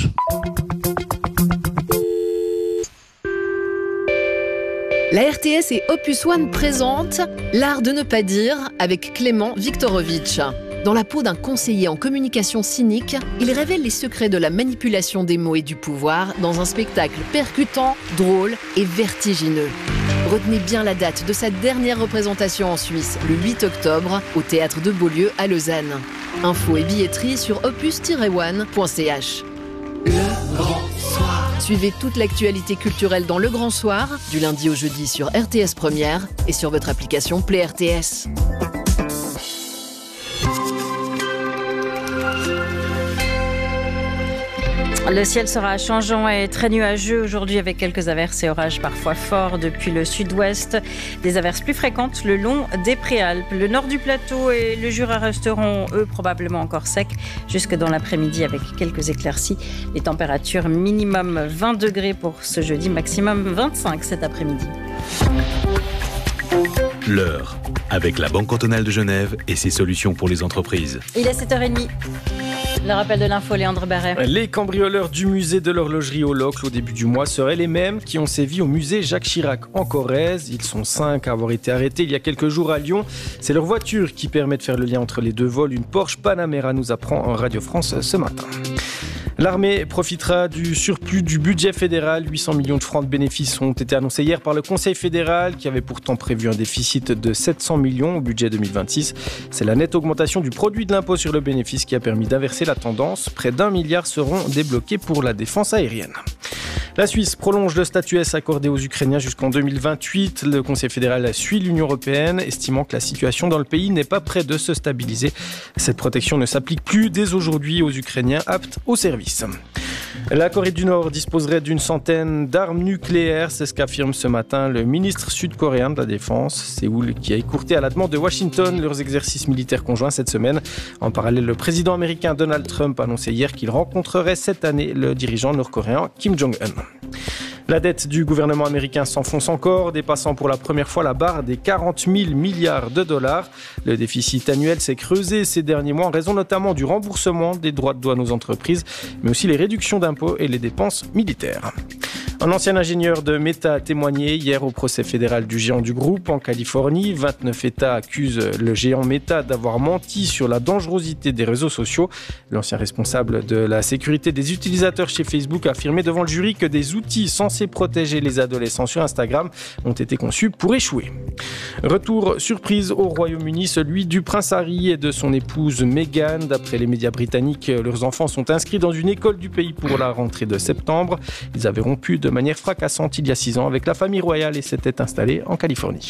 La RTS et Opus One présentent L'art de ne pas dire avec Clément Viktorovitch. Dans la peau d'un conseiller en communication cynique, il révèle les secrets de la manipulation des mots et du pouvoir dans un spectacle percutant, drôle et vertigineux. Retenez bien la date de sa dernière représentation en Suisse, le 8 octobre, au Théâtre de Beaulieu à Lausanne. Infos et billetterie sur opus-one.ch. Le Grand Soir. Suivez toute l'actualité culturelle dans Le Grand Soir, du lundi au jeudi sur RTS Première et sur votre application Play RTS. Le ciel sera changeant et très nuageux aujourd'hui avec quelques averses et orages parfois forts depuis le sud-ouest. Des averses plus fréquentes le long des Préalpes. Le nord du plateau et le Jura resteront, eux, probablement encore secs jusque dans l'après-midi avec quelques éclaircies. Les températures minimum 20 degrés pour ce jeudi, maximum 25 cet après-midi. L'heure, avec la Banque cantonale de Genève et ses solutions pour les entreprises. Il est 7h30. Le rappel de l'info, Léandre Barret. Les cambrioleurs du musée de l'horlogerie au Locle au début du mois seraient les mêmes qui ont sévi au musée Jacques Chirac en Corrèze. Ils sont 5 à avoir été arrêtés il y a quelques jours à Lyon. C'est leur voiture qui permet de faire le lien entre les deux vols. Une Porsche Panamera nous apprend en Radio France ce matin. L'armée profitera du surplus du budget fédéral. 800 millions de francs de bénéfices ont été annoncés hier par le Conseil fédéral qui avait pourtant prévu un déficit de 700 millions au budget 2026. C'est la nette augmentation du produit de l'impôt sur le bénéfice qui a permis d'inverser la tendance. Près d'1 milliard seront débloqués pour la défense aérienne. La Suisse prolonge le statut S accordé aux Ukrainiens jusqu'en 2028. Le Conseil fédéral suit l'Union européenne, estimant que la situation dans le pays n'est pas près de se stabiliser. Cette protection ne s'applique plus dès aujourd'hui aux Ukrainiens aptes au service. La Corée du Nord disposerait d'une centaine d'armes nucléaires, c'est ce qu'affirme ce matin le ministre sud-coréen de la Défense. Séoul qui a écourté à la demande de Washington leurs exercices militaires conjoints cette semaine. En parallèle, le président américain Donald Trump a annoncé hier qu'il rencontrerait cette année le dirigeant nord-coréen Kim Jong-un. La dette du gouvernement américain s'enfonce encore, dépassant pour la première fois la barre des 40 000 milliards de dollars. Le déficit annuel s'est creusé ces derniers mois en raison notamment du remboursement des droits de douane aux entreprises, mais aussi les réductions d'impôts et les dépenses militaires. Un ancien ingénieur de Meta a témoigné hier au procès fédéral du géant du groupe en Californie. 29 États accusent le géant Meta d'avoir menti sur la dangerosité des réseaux sociaux. L'ancien responsable de la sécurité des utilisateurs chez Facebook a affirmé devant le jury que des outils censés protéger les adolescents sur Instagram ont été conçus pour échouer. Retour surprise au Royaume-Uni, celui du prince Harry et de son épouse Meghan. D'après les médias britanniques, leurs enfants sont inscrits dans une école du pays pour la rentrée de septembre. Ils avaient rompu de manière fracassante il y a 6 ans avec la famille royale et s'étaient installés en Californie.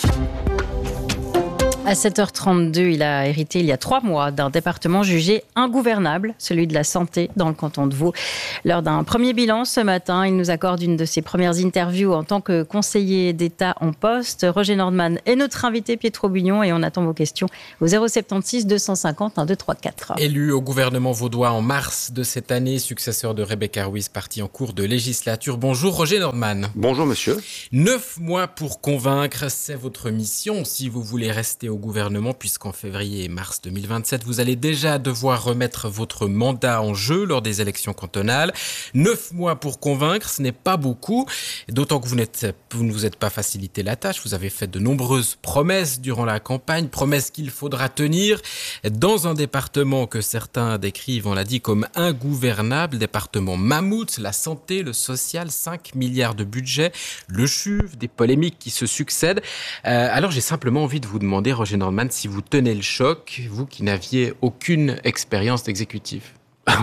À 7h32, il a hérité il y a 3 mois d'un département jugé ingouvernable, celui de la santé dans le canton de Vaud. Lors d'un premier bilan ce matin, il nous accorde une de ses premières interviews en tant que conseiller d'État en poste. Roger Nordman est notre invité, Pietro Bugnon, et on attend vos questions au 076 250 1234. Élu au gouvernement vaudois en mars de cette année, successeur de Rebecca Ruiz, parti en cours de législature. Bonjour Roger Nordman. Bonjour monsieur. 9 mois pour convaincre, c'est votre mission si vous voulez rester au gouvernement, puisqu'en février et mars 2027, vous allez déjà devoir remettre votre mandat en jeu lors des élections cantonales. 9 mois pour convaincre, ce n'est pas beaucoup, d'autant que vous ne vous êtes pas facilité la tâche. Vous avez fait de nombreuses promesses durant la campagne, promesses qu'il faudra tenir dans un département que certains décrivent, on l'a dit, comme ingouvernable, département mammouth, la santé, le social, 5 milliards de budget, le CHUV, des polémiques qui se succèdent. Alors j'ai simplement envie de vous demander, Roger Nordman, si vous tenez le choc, vous qui n'aviez aucune expérience d'exécutif.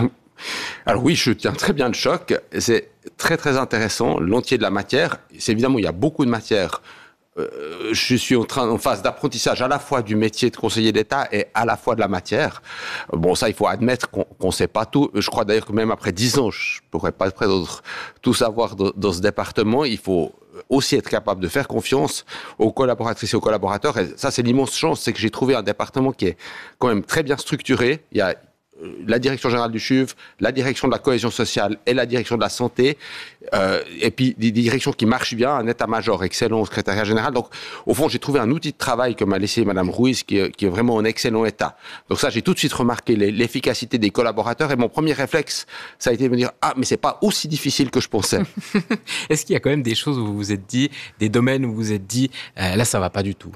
Alors oui, je tiens très bien le choc. C'est très très intéressant, l'entier de la matière. C'est évidemment, il y a beaucoup de matière. Je suis en phase d'apprentissage à la fois du métier de conseiller d'État et à la fois de la matière. Bon, ça, il faut admettre qu'on ne sait pas tout. Je crois d'ailleurs que même après 10 ans, je ne pourrais pas tout savoir dans ce département. Il faut aussi être capable de faire confiance aux collaboratrices et aux collaborateurs. Et ça, c'est l'immense chance, c'est que j'ai trouvé un département qui est quand même très bien structuré. Il y a la direction générale du CHUV, la direction de la cohésion sociale et la direction de la santé, et puis des directions qui marchent bien, un état-major excellent au secrétariat général. Donc, au fond, j'ai trouvé un outil de travail que m'a laissé Madame Ruiz qui est vraiment en excellent état. Donc ça, j'ai tout de suite remarqué l'efficacité des collaborateurs, et mon premier réflexe, ça a été de me dire « Ah, mais c'est pas aussi difficile que je pensais ». Est-ce qu'il y a quand même des choses où vous vous êtes dit, des domaines où vous vous êtes dit « Là, ça va pas du tout ».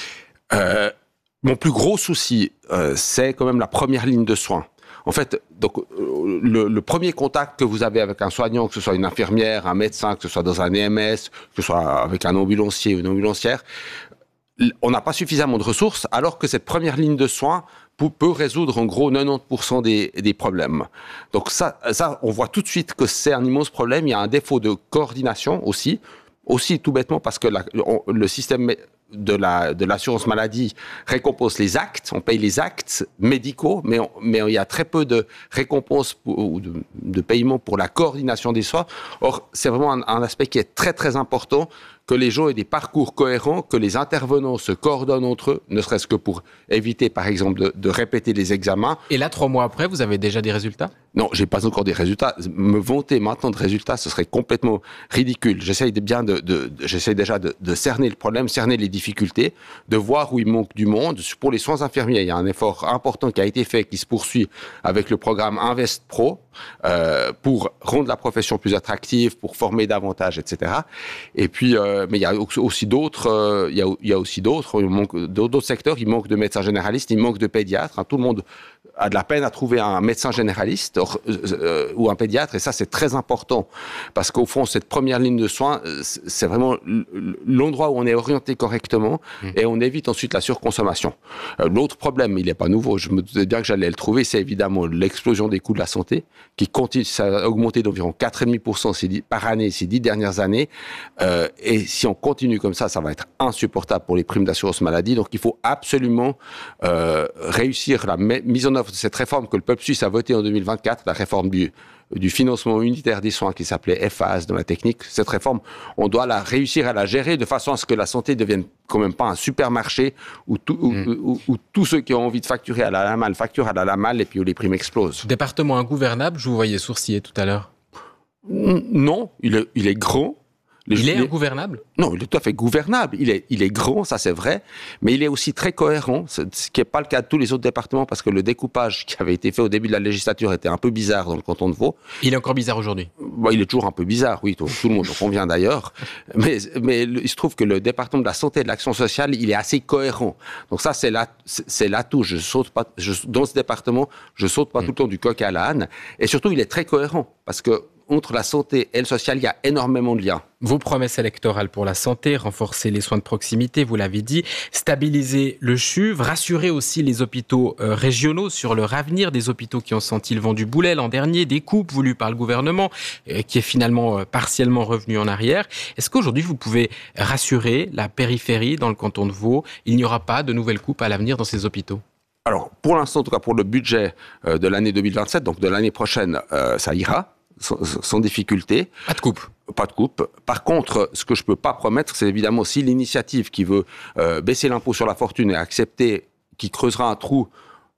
Mon plus gros souci, c'est quand même la première ligne de soins. En fait, donc, le premier contact que vous avez avec un soignant, que ce soit une infirmière, un médecin, que ce soit dans un EMS, que ce soit avec un ambulancier ou une ambulancière, on n'a pas suffisamment de ressources, alors que cette première ligne de soins peut résoudre en gros 90% des problèmes. Donc ça, on voit tout de suite que c'est un immense problème. Il y a un défaut de coordination aussi tout bêtement parce que le système de l'assurance maladie récompense les actes, on paye les actes médicaux, mais il y a très peu de récompenses ou de paiement pour la coordination des soins. Or, c'est vraiment un aspect qui est très très important, que les gens aient des parcours cohérents, que les intervenants se coordonnent entre eux, ne serait-ce que pour éviter, par exemple, de répéter les examens. Et là, 3 mois après, vous avez déjà des résultats ? Non, j'ai pas encore des résultats. Me vanter maintenant de résultats, ce serait complètement ridicule. J'essaye déjà de cerner le problème, cerner les difficultés, de voir où il manque du monde. Pour les soins infirmiers, il y a un effort important qui a été fait, qui se poursuit avec le programme Invest Pro, pour rendre la profession plus attractive, pour former davantage, etc. Et puis, mais il y a aussi d'autres, d'autres secteurs. Il manque de médecins généralistes, il manque de pédiatres. Tout le monde a de la peine à trouver un médecin généraliste ou un pédiatre, et ça c'est très important parce qu'au fond cette première ligne de soins, c'est vraiment l'endroit où on est orienté correctement et on évite ensuite la surconsommation. L'autre problème, il n'est pas nouveau, je me disais bien que j'allais le trouver, c'est évidemment l'explosion des coûts de la santé qui continue, ça a augmenté d'environ 4,5% par année ces 10 dernières années, et si on continue comme ça va être insupportable pour les primes d'assurance maladie. Donc il faut absolument réussir la mise en œuvre de cette réforme que le peuple suisse a votée en 2024, la réforme du financement unitaire des soins qui s'appelait FAS dans la technique. Cette réforme, on doit réussir à la gérer de façon à ce que la santé devienne quand même pas un supermarché où tous ceux qui ont envie de facturer à la malle facturent à la malle et puis où les primes explosent. Département ingouvernable, je vous voyais sourciller tout à l'heure. Non, il est grand. Il est ingouvernable ? Non, il est tout à fait gouvernable. Il est grand, ça c'est vrai, mais il est aussi très cohérent, ce qui n'est pas le cas de tous les autres départements, parce que le découpage qui avait été fait au début de la législature était un peu bizarre dans le canton de Vaud. Il est encore bizarre aujourd'hui ? Il est toujours un peu bizarre, oui, tout le monde en convient d'ailleurs. Mais il se trouve que le département de la santé et de l'action sociale, il est assez cohérent. Donc ça, c'est l'atout. Dans ce département, je saute pas tout le temps du coq à l'âne. Et surtout, il est très cohérent, parce que entre la santé et le social, il y a énormément de liens. Vos promesses électorales pour la santé, renforcer les soins de proximité, vous l'avez dit, stabiliser le CHUV, rassurer aussi les hôpitaux régionaux sur leur avenir, des hôpitaux qui ont senti le vent du boulet l'an dernier, des coupes voulues par le gouvernement, qui est finalement partiellement revenu en arrière. Est-ce qu'aujourd'hui, vous pouvez rassurer la périphérie dans le canton de Vaud ? Il n'y aura pas de nouvelles coupes à l'avenir dans ces hôpitaux ? Alors, pour l'instant, en tout cas pour le budget de l'année 2027, donc de l'année prochaine, ça ira. Sans difficulté. Pas de coupe. Pas de coupe. Par contre, ce que je peux pas promettre, c'est évidemment si l'initiative qui veut baisser l'impôt sur la fortune et accepter, qui creusera un trou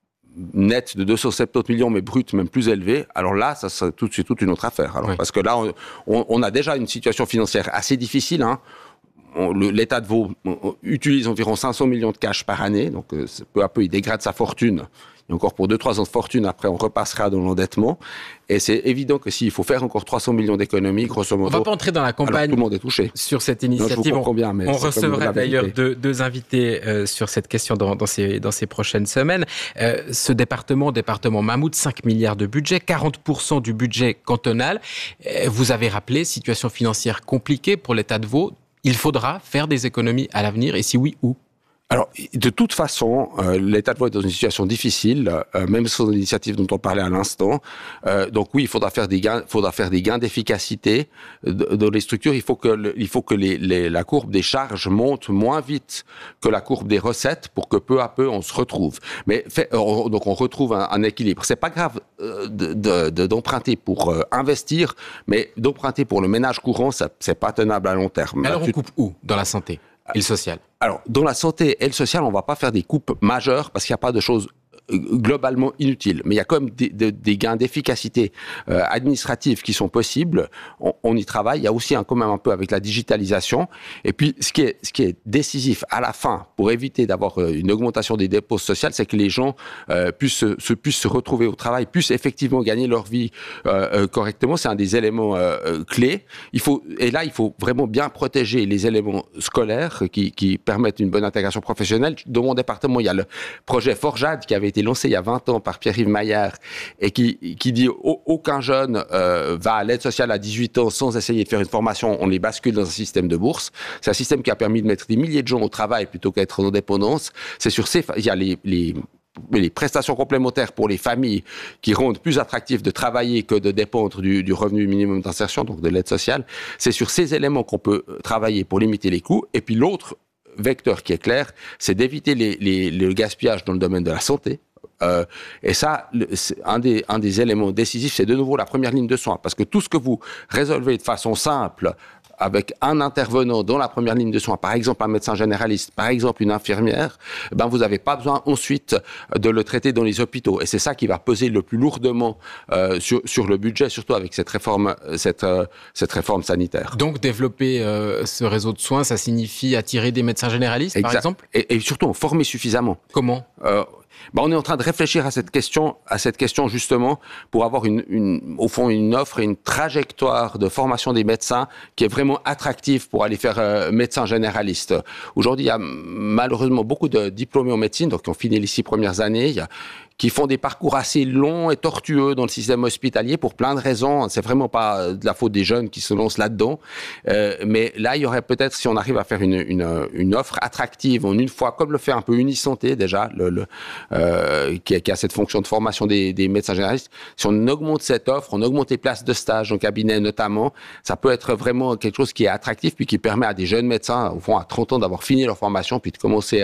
net de 270 millions, mais brut même plus élevé, alors là, ça c'est toute une autre affaire. Alors, parce que là, on a déjà une situation financière assez difficile, hein. L'État de Vaud utilise environ 500 millions de cash par année, donc peu à peu, il dégrade sa fortune. Et encore pour 2-3 ans de fortune, après on repassera dans l'endettement. Et c'est évident que s'il faut faire encore 300 millions d'économies, grosso modo... On va pas entrer dans la campagne tout le monde est touché. Sur cette initiative. Non, je vous comprends bien, mais on recevra d'ailleurs deux invités sur cette question dans ces prochaines semaines. Ce département Mamoudzou, 5 milliards de budget, 40% du budget cantonal. Vous avez rappelé, situation financière compliquée pour l'État de Vaud. Il faudra faire des économies à l'avenir, et si oui, où ? Alors, de toute façon, l'État de Vaud est dans une situation difficile, même sur l'initiative dont on parlait à l'instant. Donc oui, il faudra faire des gains d'efficacité dans les structures. Il faut que la courbe des charges monte moins vite que la courbe des recettes pour que peu à peu on se retrouve. Mais donc on retrouve un équilibre. C'est pas grave d'emprunter pour investir, mais d'emprunter pour le ménage courant, c'est pas tenable à long terme. Alors on coupe où dans la santé et le social ? Alors, dans la santé et le social, on ne va pas faire des coupes majeures parce qu'il n'y a pas de choses globalement inutiles. Mais il y a quand même des gains d'efficacité administrative qui sont possibles. On y travaille. Il y a aussi quand même un peu avec la digitalisation. Et puis, ce qui est décisif à la fin pour éviter d'avoir une augmentation des dépenses sociales, c'est que les gens puissent se retrouver au travail, puissent effectivement gagner leur vie correctement. C'est un des éléments clés. Il faut vraiment bien protéger les éléments scolaires qui permettent une bonne intégration professionnelle. Dans mon département, il y a le projet Forjad qui avait été lancé il y a 20 ans par Pierre-Yves Maillard et qui dit aucun jeune va à l'aide sociale à 18 ans sans essayer de faire une formation, on les bascule dans un système de bourse. C'est un système qui a permis de mettre des milliers de gens au travail plutôt qu'être en dépendance. Il y a les prestations complémentaires pour les familles qui rendent plus attractif de travailler que de dépendre du revenu minimum d'insertion, donc de l'aide sociale. C'est sur ces éléments qu'on peut travailler pour limiter les coûts. Et puis l'autre vecteur qui est clair, c'est d'éviter le gaspillage dans le domaine de la santé. Et ça, un des éléments décisifs, c'est de nouveau la première ligne de soins. Parce que tout ce que vous résolvez de façon simple, avec un intervenant dans la première ligne de soins, par exemple un médecin généraliste, par exemple une infirmière, vous n'avez pas besoin ensuite de le traiter dans les hôpitaux. Et c'est ça qui va peser le plus lourdement sur le budget, surtout avec cette réforme sanitaire. Donc développer ce réseau de soins, ça signifie attirer des médecins généralistes, par exemple ? Et surtout en former suffisamment. Comment ? On est en train de réfléchir à cette question justement pour avoir au fond une offre et une trajectoire de formation des médecins qui est vraiment attractive pour aller faire médecin généraliste. Aujourd'hui, il y a malheureusement beaucoup de diplômés en médecine, donc qui ont fini les 6 premières années, qui font des parcours assez longs et tortueux dans le système hospitalier pour plein de raisons. C'est vraiment pas de la faute des jeunes qui se lancent là-dedans. Mais là, il y aurait peut-être, si on arrive à faire une offre attractive en une fois, comme le fait un peu Unisanté déjà, qui a cette fonction de formation des médecins généralistes. Si on augmente cette offre, on augmente les places de stage en cabinet notamment, ça peut être vraiment quelque chose qui est attractif puis qui permet à des jeunes médecins, au fond à 30 ans, d'avoir fini leur formation puis de commencer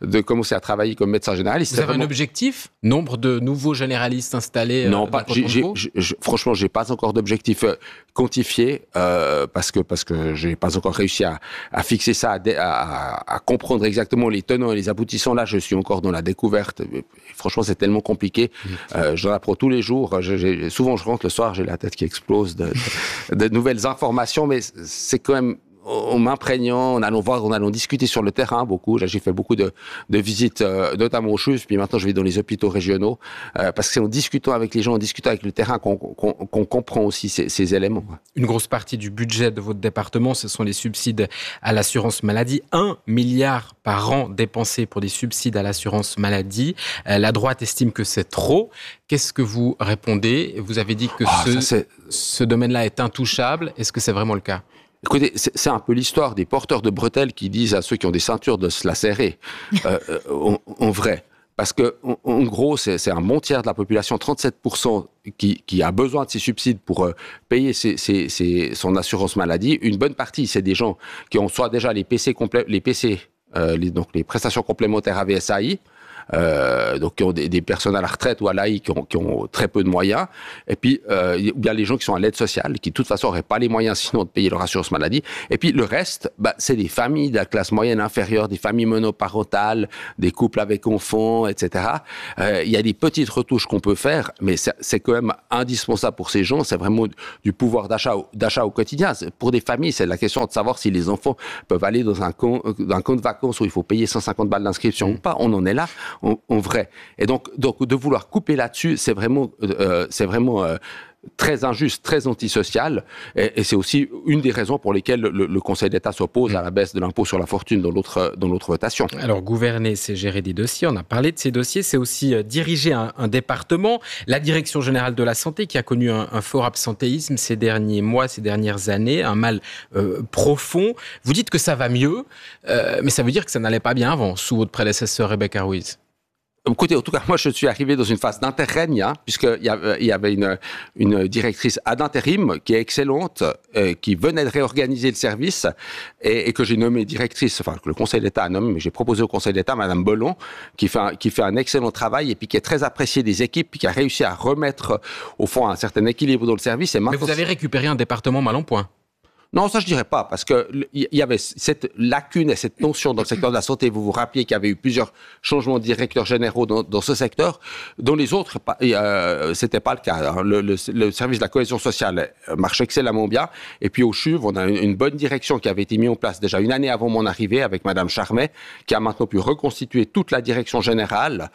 à travailler comme médecin généraliste. Vous avez un objectif ? Nombre de nouveaux généralistes installés Non, pas. Franchement, j'ai pas encore d'objectif quantifié parce que j'ai pas encore réussi à fixer ça, à comprendre exactement les tenants et les aboutissants. Là, je suis encore dans la découverte. Franchement, c'est tellement compliqué. J'en apprends tous les jours. Souvent, je rentre le soir, j'ai la tête qui explose de nouvelles informations, mais c'est quand même m'imprégnant, en allant discuter sur le terrain beaucoup. J'ai fait beaucoup de visites, notamment au CHUV, puis maintenant je vais dans les hôpitaux régionaux, parce que c'est en discutant avec les gens, en discutant avec le terrain qu'on comprend aussi ces éléments. Une grosse partie du budget de votre département, ce sont les subsides à l'assurance maladie. 1 milliard par an dépensé pour des subsides à l'assurance maladie. La droite estime que c'est trop. Qu'est-ce que vous répondez? Vous avez dit que ce domaine-là est intouchable. Est-ce que c'est vraiment le cas? Écoutez, c'est un peu l'histoire des porteurs de bretelles qui disent à ceux qui ont des ceintures de se la serrer, en vrai. Parce que, en gros, c'est un bon tiers de la population, 37%, qui a besoin de ces subsides pour payer son assurance maladie. Une bonne partie, c'est des gens qui ont soit déjà les donc les prestations complémentaires AVSAI, donc qui ont des personnes à la retraite ou à l'AI qui ont très peu de moyens, et puis ou bien les gens qui sont à l'aide sociale, qui de toute façon n'auraient pas les moyens sinon de payer leur assurance maladie, et puis le reste, c'est des familles de la classe moyenne inférieure, des familles monoparentales, des couples avec enfants, etc. Il y a des petites retouches qu'on peut faire, mais c'est quand même indispensable pour ces gens, c'est vraiment du pouvoir d'achat au quotidien. Pour des familles, c'est la question de savoir si les enfants peuvent aller dans un compte de vacances où il faut payer 150 balles d'inscription ou pas, on en est là. En vrai. Et donc de vouloir couper là-dessus, c'est vraiment très injuste, très antisocial, et c'est aussi une des raisons pour lesquelles le Conseil d'État s'oppose à la baisse de l'impôt sur la fortune dans l'autre votation. Alors gouverner, c'est gérer des dossiers, on a parlé de ces dossiers, c'est aussi diriger un département. La Direction générale de la santé qui a connu un fort absentéisme ces derniers mois, ces dernières années, un mal profond. Vous dites que ça va mieux, mais ça veut dire que ça n'allait pas bien avant, sous votre prédécesseur Rebecca Ruiz. Écoutez, en tout cas, moi, je suis arrivé dans une phase d'interrègne, puisqu'il y avait une directrice ad intérim qui est excellente, qui venait de réorganiser le service et que j'ai nommée directrice, enfin, que le Conseil d'État a nommé, mais j'ai proposé au Conseil d'État, Madame Bellon, qui fait un excellent travail et puis qui est très appréciée des équipes, puis qui a réussi à remettre, au fond, un certain équilibre dans le service. Mais vous avez récupéré un département mal en point. Non, ça je dirais pas, parce que il y avait cette lacune et cette tension dans le secteur de la santé. Vous vous rappelez qu'il y avait eu plusieurs changements de directeurs généraux dans ce secteur. Dans les autres, c'était pas le cas. Le service de la cohésion sociale marche excellemment bien. Et puis au CHUV, on a une bonne direction qui avait été mise en place déjà une année avant mon arrivée avec Madame Charmet, qui a maintenant pu reconstituer toute la direction générale,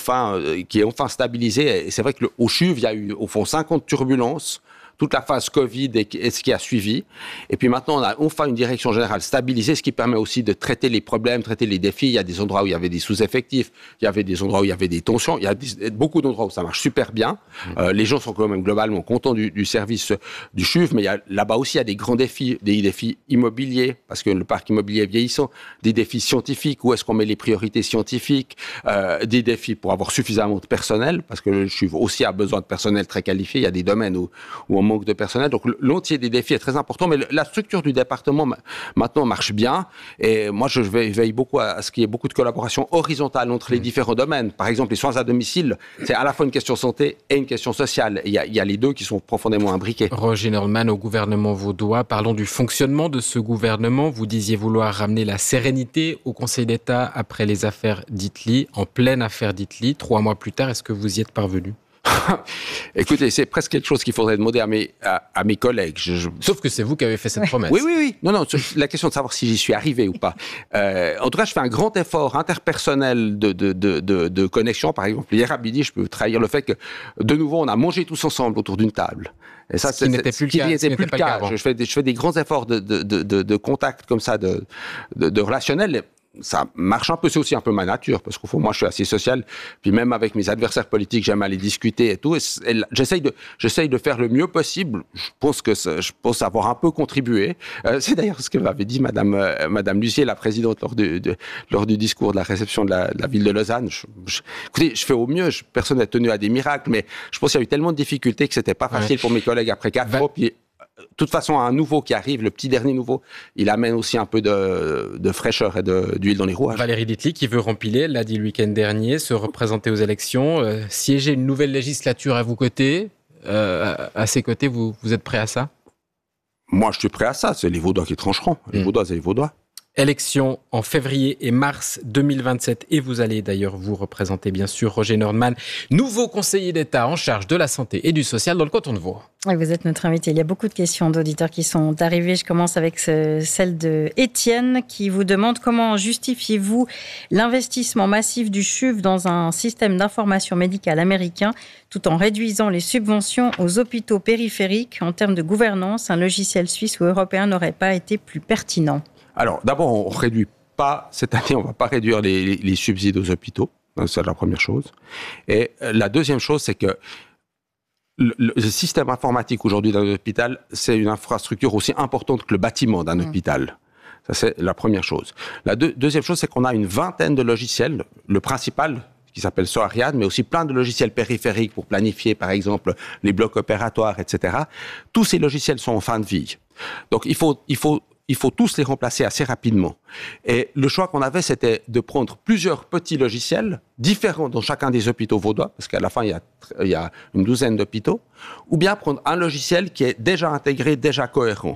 qui est enfin stabilisée. Et c'est vrai que au CHUV, il y a eu au fond 50 turbulences. Toute la phase Covid et ce qui a suivi. Et puis maintenant, on a enfin une direction générale stabilisée, ce qui permet aussi de traiter les problèmes, traiter les défis. Il y a des endroits où il y avait des sous-effectifs, il y avait des endroits où il y avait des tensions, il y a beaucoup d'endroits où ça marche super bien. Les gens sont quand même globalement contents du service du CHUV, mais là-bas aussi, il y a des grands défis, des défis immobiliers, parce que le parc immobilier est vieillissant, des défis scientifiques, où est-ce qu'on met les priorités scientifiques, des défis pour avoir suffisamment de personnel, parce que le CHUV aussi a besoin de personnel très qualifié. Il y a des domaines où on manque de personnel. Donc l'entier des défis est très important, mais la structure du département maintenant marche bien. Et moi, je veille beaucoup à ce qu'il y ait beaucoup de collaboration horizontale entre les différents domaines. Par exemple, les soins à domicile, c'est à la fois une question santé et une question sociale. Il y a les deux qui sont profondément imbriqués. Roger Nordman, au gouvernement vaudois, parlons du fonctionnement de ce gouvernement. Vous disiez vouloir ramener la sérénité au Conseil d'État après les affaires d'Itli, en pleine affaire d'Itli. 3 mois plus tard, est-ce que vous y êtes parvenu ? Écoutez, c'est presque quelque chose qu'il faudrait demander à mes collègues. Sauf que c'est vous qui avez fait cette promesse. Oui. Non, la question de savoir si j'y suis arrivé ou pas. En tout cas, je fais un grand effort interpersonnel de connexion. Par exemple, hier à midi, je peux trahir le fait que, de nouveau, on a mangé tous ensemble autour d'une table. Et ça, ce qui n'était plus le cas. Je fais des grands efforts de contact comme ça, de relationnel. Ça marche un peu, c'est aussi un peu ma nature, parce qu'au fond, moi, je suis assez social, puis même avec mes adversaires politiques, j'aime aller discuter et tout, et j'essaye de faire le mieux possible. Je pense avoir un peu contribué. C'est d'ailleurs ce que m'avait dit Madame Lucier, la présidente, lors du discours de la réception de la ville de Lausanne. Écoutez, je fais au mieux, personne n'est tenu à des miracles, mais je pense qu'il y a eu tellement de difficultés que c'était pas facile pour mes collègues après 4 ans, puis de toute façon, un nouveau qui arrive, le petit dernier nouveau, il amène aussi un peu de fraîcheur et d'huile dans les rouages. Valérie D'Itli, qui veut remplir, l'a dit le week-end dernier, se représenter aux élections, siéger une nouvelle législature à ses côtés, vous êtes prêt à ça ? Moi, je suis prêt à ça. C'est les Vaudois qui trancheront. Les Vaudois, c'est les Vaudois. Élection en février et mars 2027 et vous allez d'ailleurs vous représenter bien sûr Roger Nordman, nouveau conseiller d'État en charge de la santé et du social dans le canton de Vaud. Et vous êtes notre invité. Il y a beaucoup de questions d'auditeurs qui sont arrivées. Je commence avec celle de Étienne qui vous demande comment justifiez-vous l'investissement massif du CHUV dans un système d'information médicale américain tout en réduisant les subventions aux hôpitaux périphériques. En termes de gouvernance, un logiciel suisse ou européen n'aurait pas été plus pertinent? Alors, d'abord, on ne réduit pas, cette année, on ne va pas réduire les subsides aux hôpitaux. C'est la première chose. Et la deuxième chose, c'est que le système informatique aujourd'hui dans l'hôpital, c'est une infrastructure aussi importante que le bâtiment d'un hôpital. Ça, c'est la première chose. La deuxième chose, c'est qu'on a une vingtaine de logiciels. Le principal, qui s'appelle Soariad, mais aussi plein de logiciels périphériques pour planifier, par exemple, les blocs opératoires, etc. Tous ces logiciels sont en fin de vie. Donc, il faut tous les remplacer assez rapidement. Et le choix qu'on avait, c'était de prendre plusieurs petits logiciels différents dans chacun des hôpitaux vaudois, parce qu'à la fin, il y a une douzaine d'hôpitaux, ou bien prendre un logiciel qui est déjà intégré, déjà cohérent.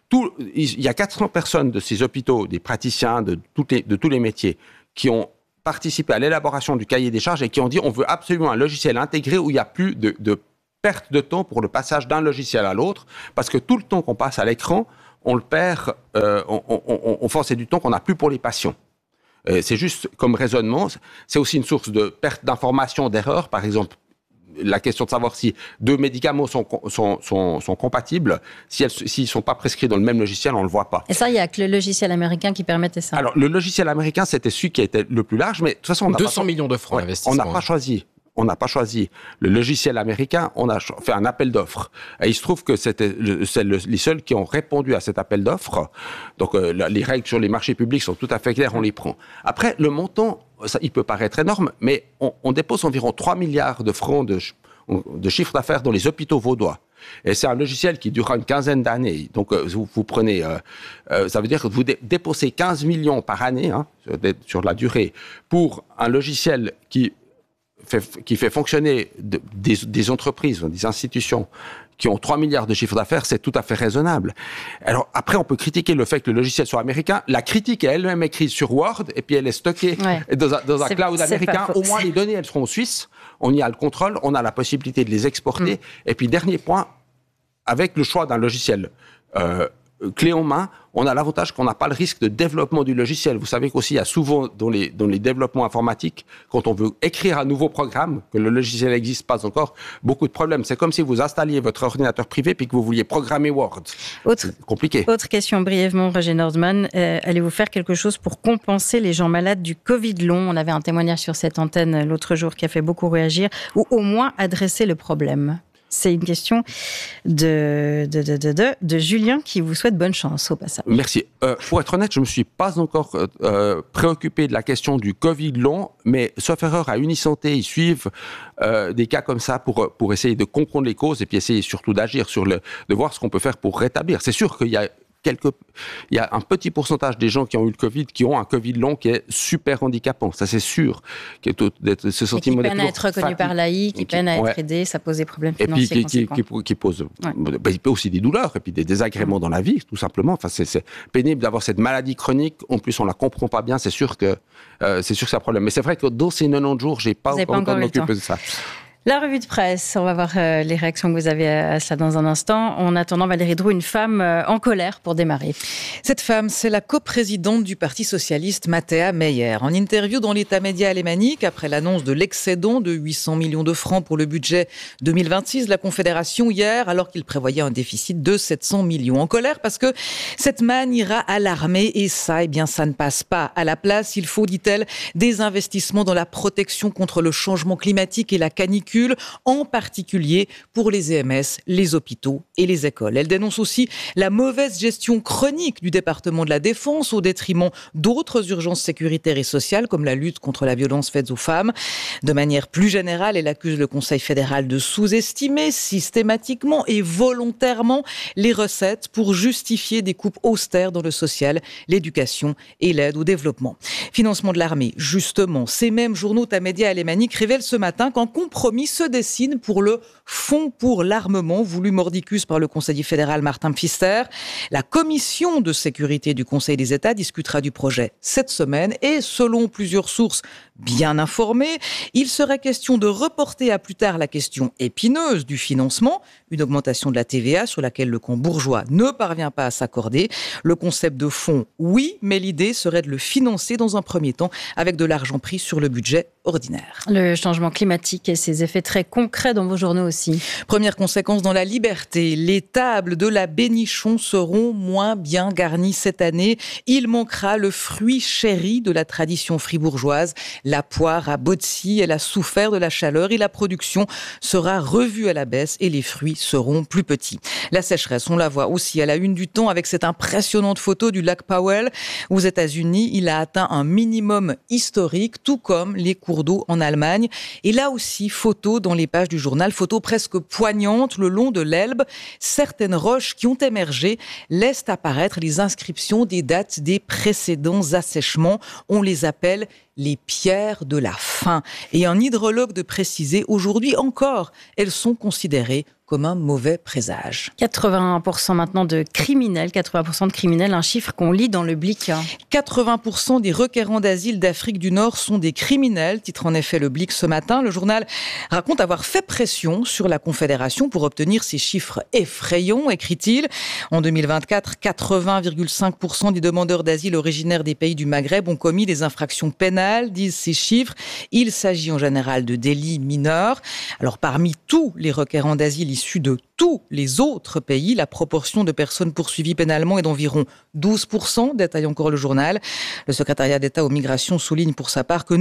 Il y a 400 personnes de ces hôpitaux, des praticiens de tous les métiers, qui ont participé à l'élaboration du cahier des charges et qui ont dit on veut absolument un logiciel intégré où il n'y a plus de perte de temps pour le passage d'un logiciel à l'autre, parce que tout le temps qu'on passe à l'écran, on le perd, on force du temps qu'on n'a plus pour les patients. C'est juste comme raisonnement, c'est aussi une source de perte d'informations, d'erreurs. Par exemple, la question de savoir si deux médicaments sont compatibles, s'ils ne sont pas prescrits dans le même logiciel, on ne le voit pas. Et ça, il n'y a que le logiciel américain qui permettait ça. Alors, le logiciel américain, c'était celui qui était le plus large, mais de toute façon... 200 millions de francs d'investissement. On n'a pas choisi le logiciel américain, on a fait un appel d'offres. Et il se trouve que c'est les seuls qui ont répondu à cet appel d'offres. Donc les règles sur les marchés publics sont tout à fait claires, on les prend. Après, le montant, ça, il peut paraître énorme, mais on dépose environ 3 milliards de francs de chiffre d'affaires dans les hôpitaux vaudois. Et c'est un logiciel qui durera une quinzaine d'années. Donc vous prenez, ça veut dire que vous déposez 15 millions par année sur la durée pour un logiciel qui fait fonctionner des entreprises, des institutions qui ont 3 milliards de chiffre d'affaires, c'est tout à fait raisonnable. Alors après, on peut critiquer le fait que le logiciel soit américain. La critique est elle-même écrite sur Word et puis elle est stockée dans un cloud américain. Au moins, les données, elles seront en Suisse. On y a le contrôle, on a la possibilité de les exporter. Et puis, dernier point, avec le choix d'un logiciel clé en main, on a l'avantage qu'on n'a pas le risque de développement du logiciel. Vous savez qu'aussi, il y a souvent dans les développements informatiques, quand on veut écrire un nouveau programme, que le logiciel n'existe pas encore, beaucoup de problèmes. C'est comme si vous installiez votre ordinateur privé puis que vous vouliez programmer Word. C'est compliqué. Autre question brièvement, Roger Nordman. Allez-vous faire quelque chose pour compenser les gens malades du Covid long? On avait un témoignage sur cette antenne l'autre jour qui a fait beaucoup réagir, ou au moins adresser le problème. C'est une question de Julien qui vous souhaite bonne chance au passage. Merci. Pour être honnête, je ne me suis pas encore préoccupé de la question du Covid long, mais sauf erreur à Unisanté, ils suivent des cas comme ça pour essayer de comprendre les causes et puis essayer surtout d'agir de voir ce qu'on peut faire pour rétablir. C'est sûr qu'il y a il y a un petit pourcentage des gens qui ont eu le Covid, qui ont un Covid long qui est super handicapant. Ça, c'est sûr. Ce sentiment qui peine à être reconnu par l'AI, qui peine à être aidé, ça pose des problèmes financiers. Et puis qui pose il peut aussi des douleurs et puis des désagréments dans la vie, tout simplement. Enfin, c'est pénible d'avoir cette maladie chronique. En plus, on la comprend pas bien. C'est sûr que c'est un problème. Mais c'est vrai que dans ces 90 jours, j'ai pas encore m'occuper de ça. La revue de presse, on va voir les réactions que vous avez à cela dans un instant. En attendant, Valérie Droux, une femme en colère pour démarrer. Cette femme, c'est la coprésidente du Parti socialiste, Mathéa Meyer. En interview dans l'État média alémanique, après l'annonce de l'excédent de 800 millions de francs pour le budget 2026, la Confédération hier, alors qu'il prévoyait un déficit de 700 millions. En colère parce que cette manne ira à l'armée et ça, ça ne passe pas. À la place, il faut, dit-elle, des investissements dans la protection contre le changement climatique et la canicule, en particulier pour les EMS, les hôpitaux et les écoles. Elle dénonce aussi la mauvaise gestion chronique du département de la Défense au détriment d'autres urgences sécuritaires et sociales comme la lutte contre la violence faite aux femmes. De manière plus générale, elle accuse le Conseil fédéral de sous-estimer systématiquement et volontairement les recettes pour justifier des coupes austères dans le social, l'éducation et l'aide au développement. Financement de l'armée, justement, ces mêmes journaux Tamedia alémanique révèlent ce matin qu'en compromis compromis se dessine pour le fonds pour l'armement voulu mordicus par le conseiller fédéral Martin Pfister. La commission de sécurité du Conseil des États discutera du projet cette semaine et selon plusieurs sources bien informées, il serait question de reporter à plus tard la question épineuse du financement, une augmentation de la TVA sur laquelle le camp bourgeois ne parvient pas à s'accorder. Le concept de fonds, oui, mais l'idée serait de le financer dans un premier temps avec de l'argent pris sur le budget ordinaire. Le changement climatique et ses effets très concrets dans vos journaux aussi. Première conséquence dans la liberté, les tables de la Bénichon seront moins bien garnies cette année. Il manquera le fruit chéri de la tradition fribourgeoise, la poire à Botsy. Elle a souffert de la chaleur et la production sera revue à la baisse et les fruits seront plus petits. La sécheresse, on la voit aussi à la une du Temps avec cette impressionnante photo du lac Powell. Aux États-Unis, il a atteint un minimum historique, tout comme les cours d'eau en Allemagne. Et là aussi, photo dans les pages du journal, photo presque poignante le long de l'Elbe. Certaines roches qui ont émergé laissent apparaître les inscriptions des dates des précédents assèchements. On les appelle les pierres de la faim. Et un hydrologue de préciser, aujourd'hui encore, elles sont considérées comme un mauvais présage. 81% maintenant de criminels, 80% de criminels, un chiffre qu'on lit dans le Blick. 80% des requérants d'asile d'Afrique du Nord sont des criminels, titre en effet le Blick ce matin. Le journal raconte avoir fait pression sur la Confédération pour obtenir ces chiffres effrayants, écrit-il. En 2024, 80,5% des demandeurs d'asile originaires des pays du Maghreb ont commis des infractions pénales, disent ces chiffres. Il s'agit en général de délits mineurs. Alors parmi tous les requérants d'asile issus de tous les autres pays, la proportion de personnes poursuivies pénalement est d'environ 12%, détaille encore le journal. Le secrétariat d'État aux migrations souligne pour sa part que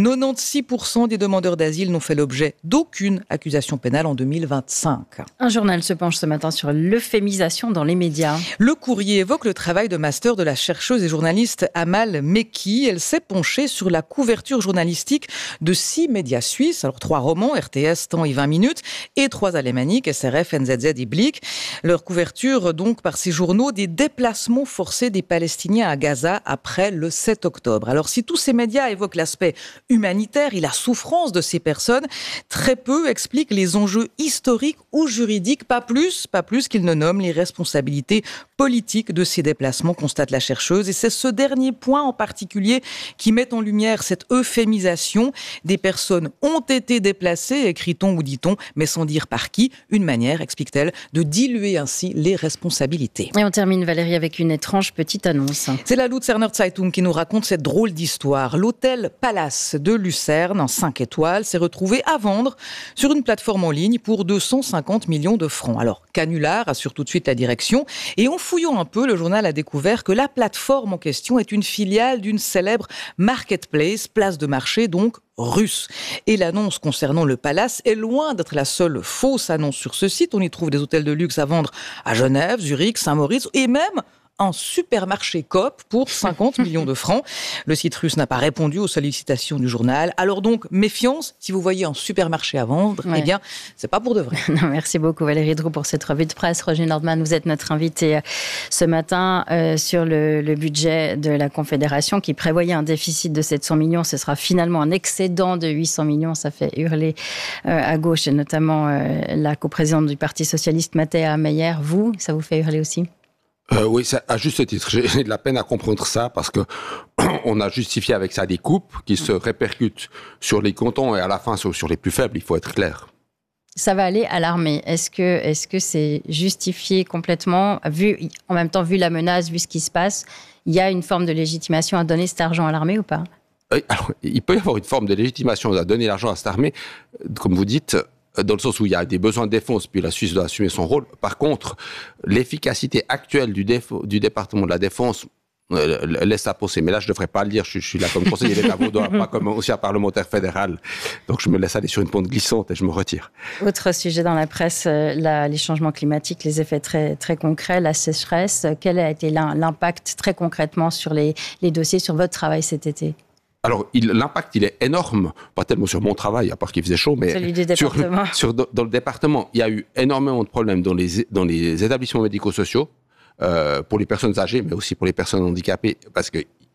96% des demandeurs d'asile n'ont fait l'objet d'aucune accusation pénale en 2025. Un journal se penche ce matin sur l'euphémisation dans les médias. Le Courrier évoque le travail de master de la chercheuse et journaliste Amal Mekki. Elle s'est penchée sur la couverture journalistique de 6 médias suisses, alors 3 romans, RTS, Temps et 20 minutes, et 3 alémaniques, SRF, NZZ et Blick. Leur couverture, donc, par ces journaux, des déplacements forcés des Palestiniens à Gaza après le 7 octobre. Alors, si tous ces médias évoquent l'aspect humanitaire et la souffrance de ces personnes, très peu expliquent les enjeux historiques ou juridiques, pas plus qu'ils ne nomment les responsabilités politiques de ces déplacements, constate la chercheuse. Et c'est ce dernier point en particulier qui met en lumière cette euphémisation. Des personnes ont été déplacées, écrit-on ou dit-on, mais sans dire par qui. Une manière, explique-t-elle, de diluer ainsi les responsabilités. Et on termine, Valérie, avec une étrange petite annonce. C'est la Luzerner Zeitung qui nous raconte cette drôle d'histoire. L'hôtel Palace de Lucerne, en 5 étoiles, s'est retrouvé à vendre sur une plateforme en ligne pour 250 millions de francs. Alors, canular, assure tout de suite la direction. Et en fouillant un peu, le journal a découvert que la plateforme en question est une filiale d'une célèbre marketplace, place de marché donc, russe. Et l'annonce concernant le Palace est loin d'être la seule fausse annonce sur ce site. On y trouve des hôtels de luxe à vendre à Genève, Zurich, Saint-Moritz et même un supermarché Coop pour 50 millions de francs. Le site russe n'a pas répondu aux sollicitations du journal. Alors donc, méfiance, si vous voyez un supermarché à vendre, eh bien, c'est pas pour de vrai. Non, merci beaucoup Valérie Droux pour cette revue de presse. Roger Nordman, vous êtes notre invité ce matin sur le budget de la Confédération qui prévoyait un déficit de 700 millions. Ce sera finalement un excédent de 800 millions. Ça fait hurler à gauche et notamment la coprésidente du Parti socialiste, Mathéa Meyer. Vous, ça vous fait hurler aussi ? Oui, à juste titre. J'ai de la peine à comprendre ça parce que on a justifié avec ça des coupes qui se répercutent sur les cantons et à la fin sur les plus faibles, il faut être clair. Ça va aller à l'armée. Est-ce que c'est justifié complètement, en même temps, vu la menace, vu ce qui se passe, il y a une forme de légitimation à donner cet argent à l'armée ou pas ? Alors, il peut y avoir une forme de légitimation à donner l'argent à cette armée, comme vous dites, dans le sens où il y a des besoins de défense, puis la Suisse doit assumer son rôle. Par contre, l'efficacité actuelle du département de la Défense laisse à penser. Mais là, je ne devrais pas le dire. Je suis là comme conseiller d'État vaudois, pas comme ancien parlementaire fédéral. Donc, je me laisse aller sur une pente glissante et je me retire. Autre sujet dans la presse, les changements climatiques, les effets très, très concrets, la sécheresse. Quel a été l'impact très concrètement sur les dossiers, sur votre travail cet été ? Alors, l'impact, il est énorme, pas tellement sur mon travail, à part qu'il faisait chaud, mais celui du département. Dans le département, il y a eu énormément de problèmes dans les établissements médico-sociaux, pour les personnes âgées, mais aussi pour les personnes handicapées, parce qu'il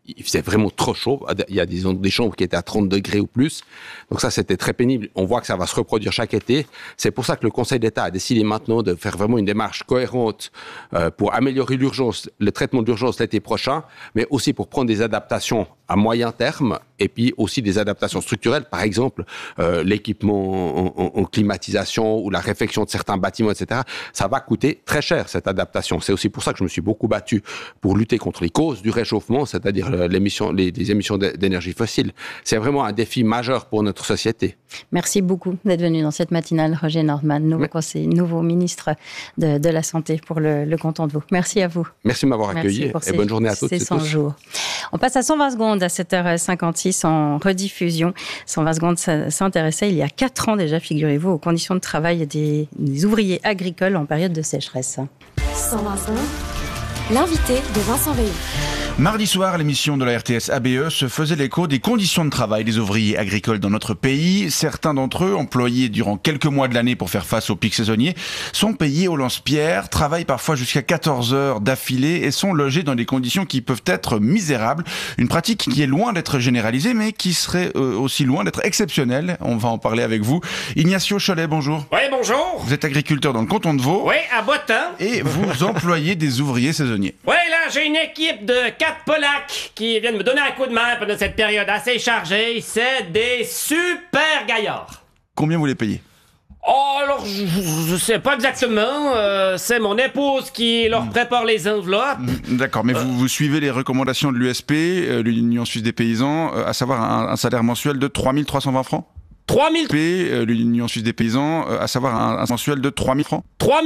il faisait vraiment trop chaud. Il y a des chambres qui étaient à 30 degrés ou plus. Donc ça, c'était très pénible. On voit que ça va se reproduire chaque été. C'est pour ça que le Conseil d'État a décidé maintenant de faire vraiment une démarche cohérente pour améliorer le traitement d'urgence l'été prochain, mais aussi pour prendre des adaptations à moyen terme et puis aussi des adaptations structurelles. Par exemple, l'équipement en climatisation ou la réfection de certains bâtiments, etc. Ça va coûter très cher, cette adaptation. C'est aussi pour ça que je me suis beaucoup battu pour lutter contre les causes du réchauffement, c'est-à-dire les émissions d'énergie fossile. C'est vraiment un défi majeur pour notre société. Merci beaucoup d'être venu dans cette matinale, Roger Nordman, nouveau ministre de la Santé pour le canton de Vaud. Merci à vous. Merci de m'avoir accueilli et bonne journée à toutes et tous. 100 jours. On passe à 120 secondes à 7h56 en rediffusion. 120 secondes s'intéressait il y a 4 ans déjà, figurez-vous, aux conditions de travail des ouvriers agricoles en période de sécheresse. 120 secondes, l'invité de Vincent Veillon. Mardi soir, l'émission de la RTS ABE se faisait l'écho des conditions de travail des ouvriers agricoles dans notre pays. Certains d'entre eux, employés durant quelques mois de l'année pour faire face aux pics saisonniers, sont payés au lance-pierre, travaillent parfois jusqu'à 14 heures d'affilée et sont logés dans des conditions qui peuvent être misérables. Une pratique qui est loin d'être généralisée, mais qui serait aussi loin d'être exceptionnelle. On va en parler avec vous. Ignacio Cholet, bonjour. Oui, bonjour. Vous êtes agriculteur dans le canton de Vaud. Oui, à Bottin. Et vous employez des ouvriers saisonniers. Oui, là, j'ai une équipe de 4 Polacs qui viennent me donner un coup de main pendant cette période assez chargée. C'est des super gaillards. Combien vous les payez ? Oh, alors, je sais pas exactement. C'est mon épouse qui leur prépare les enveloppes. D'accord, mais vous suivez les recommandations de l'USP, l'Union Suisse des Paysans, à savoir un salaire mensuel de 3 320 francs ? 3 000... l'Union Suisse des Paysans, à savoir un mensuel de 3 000 francs ? 3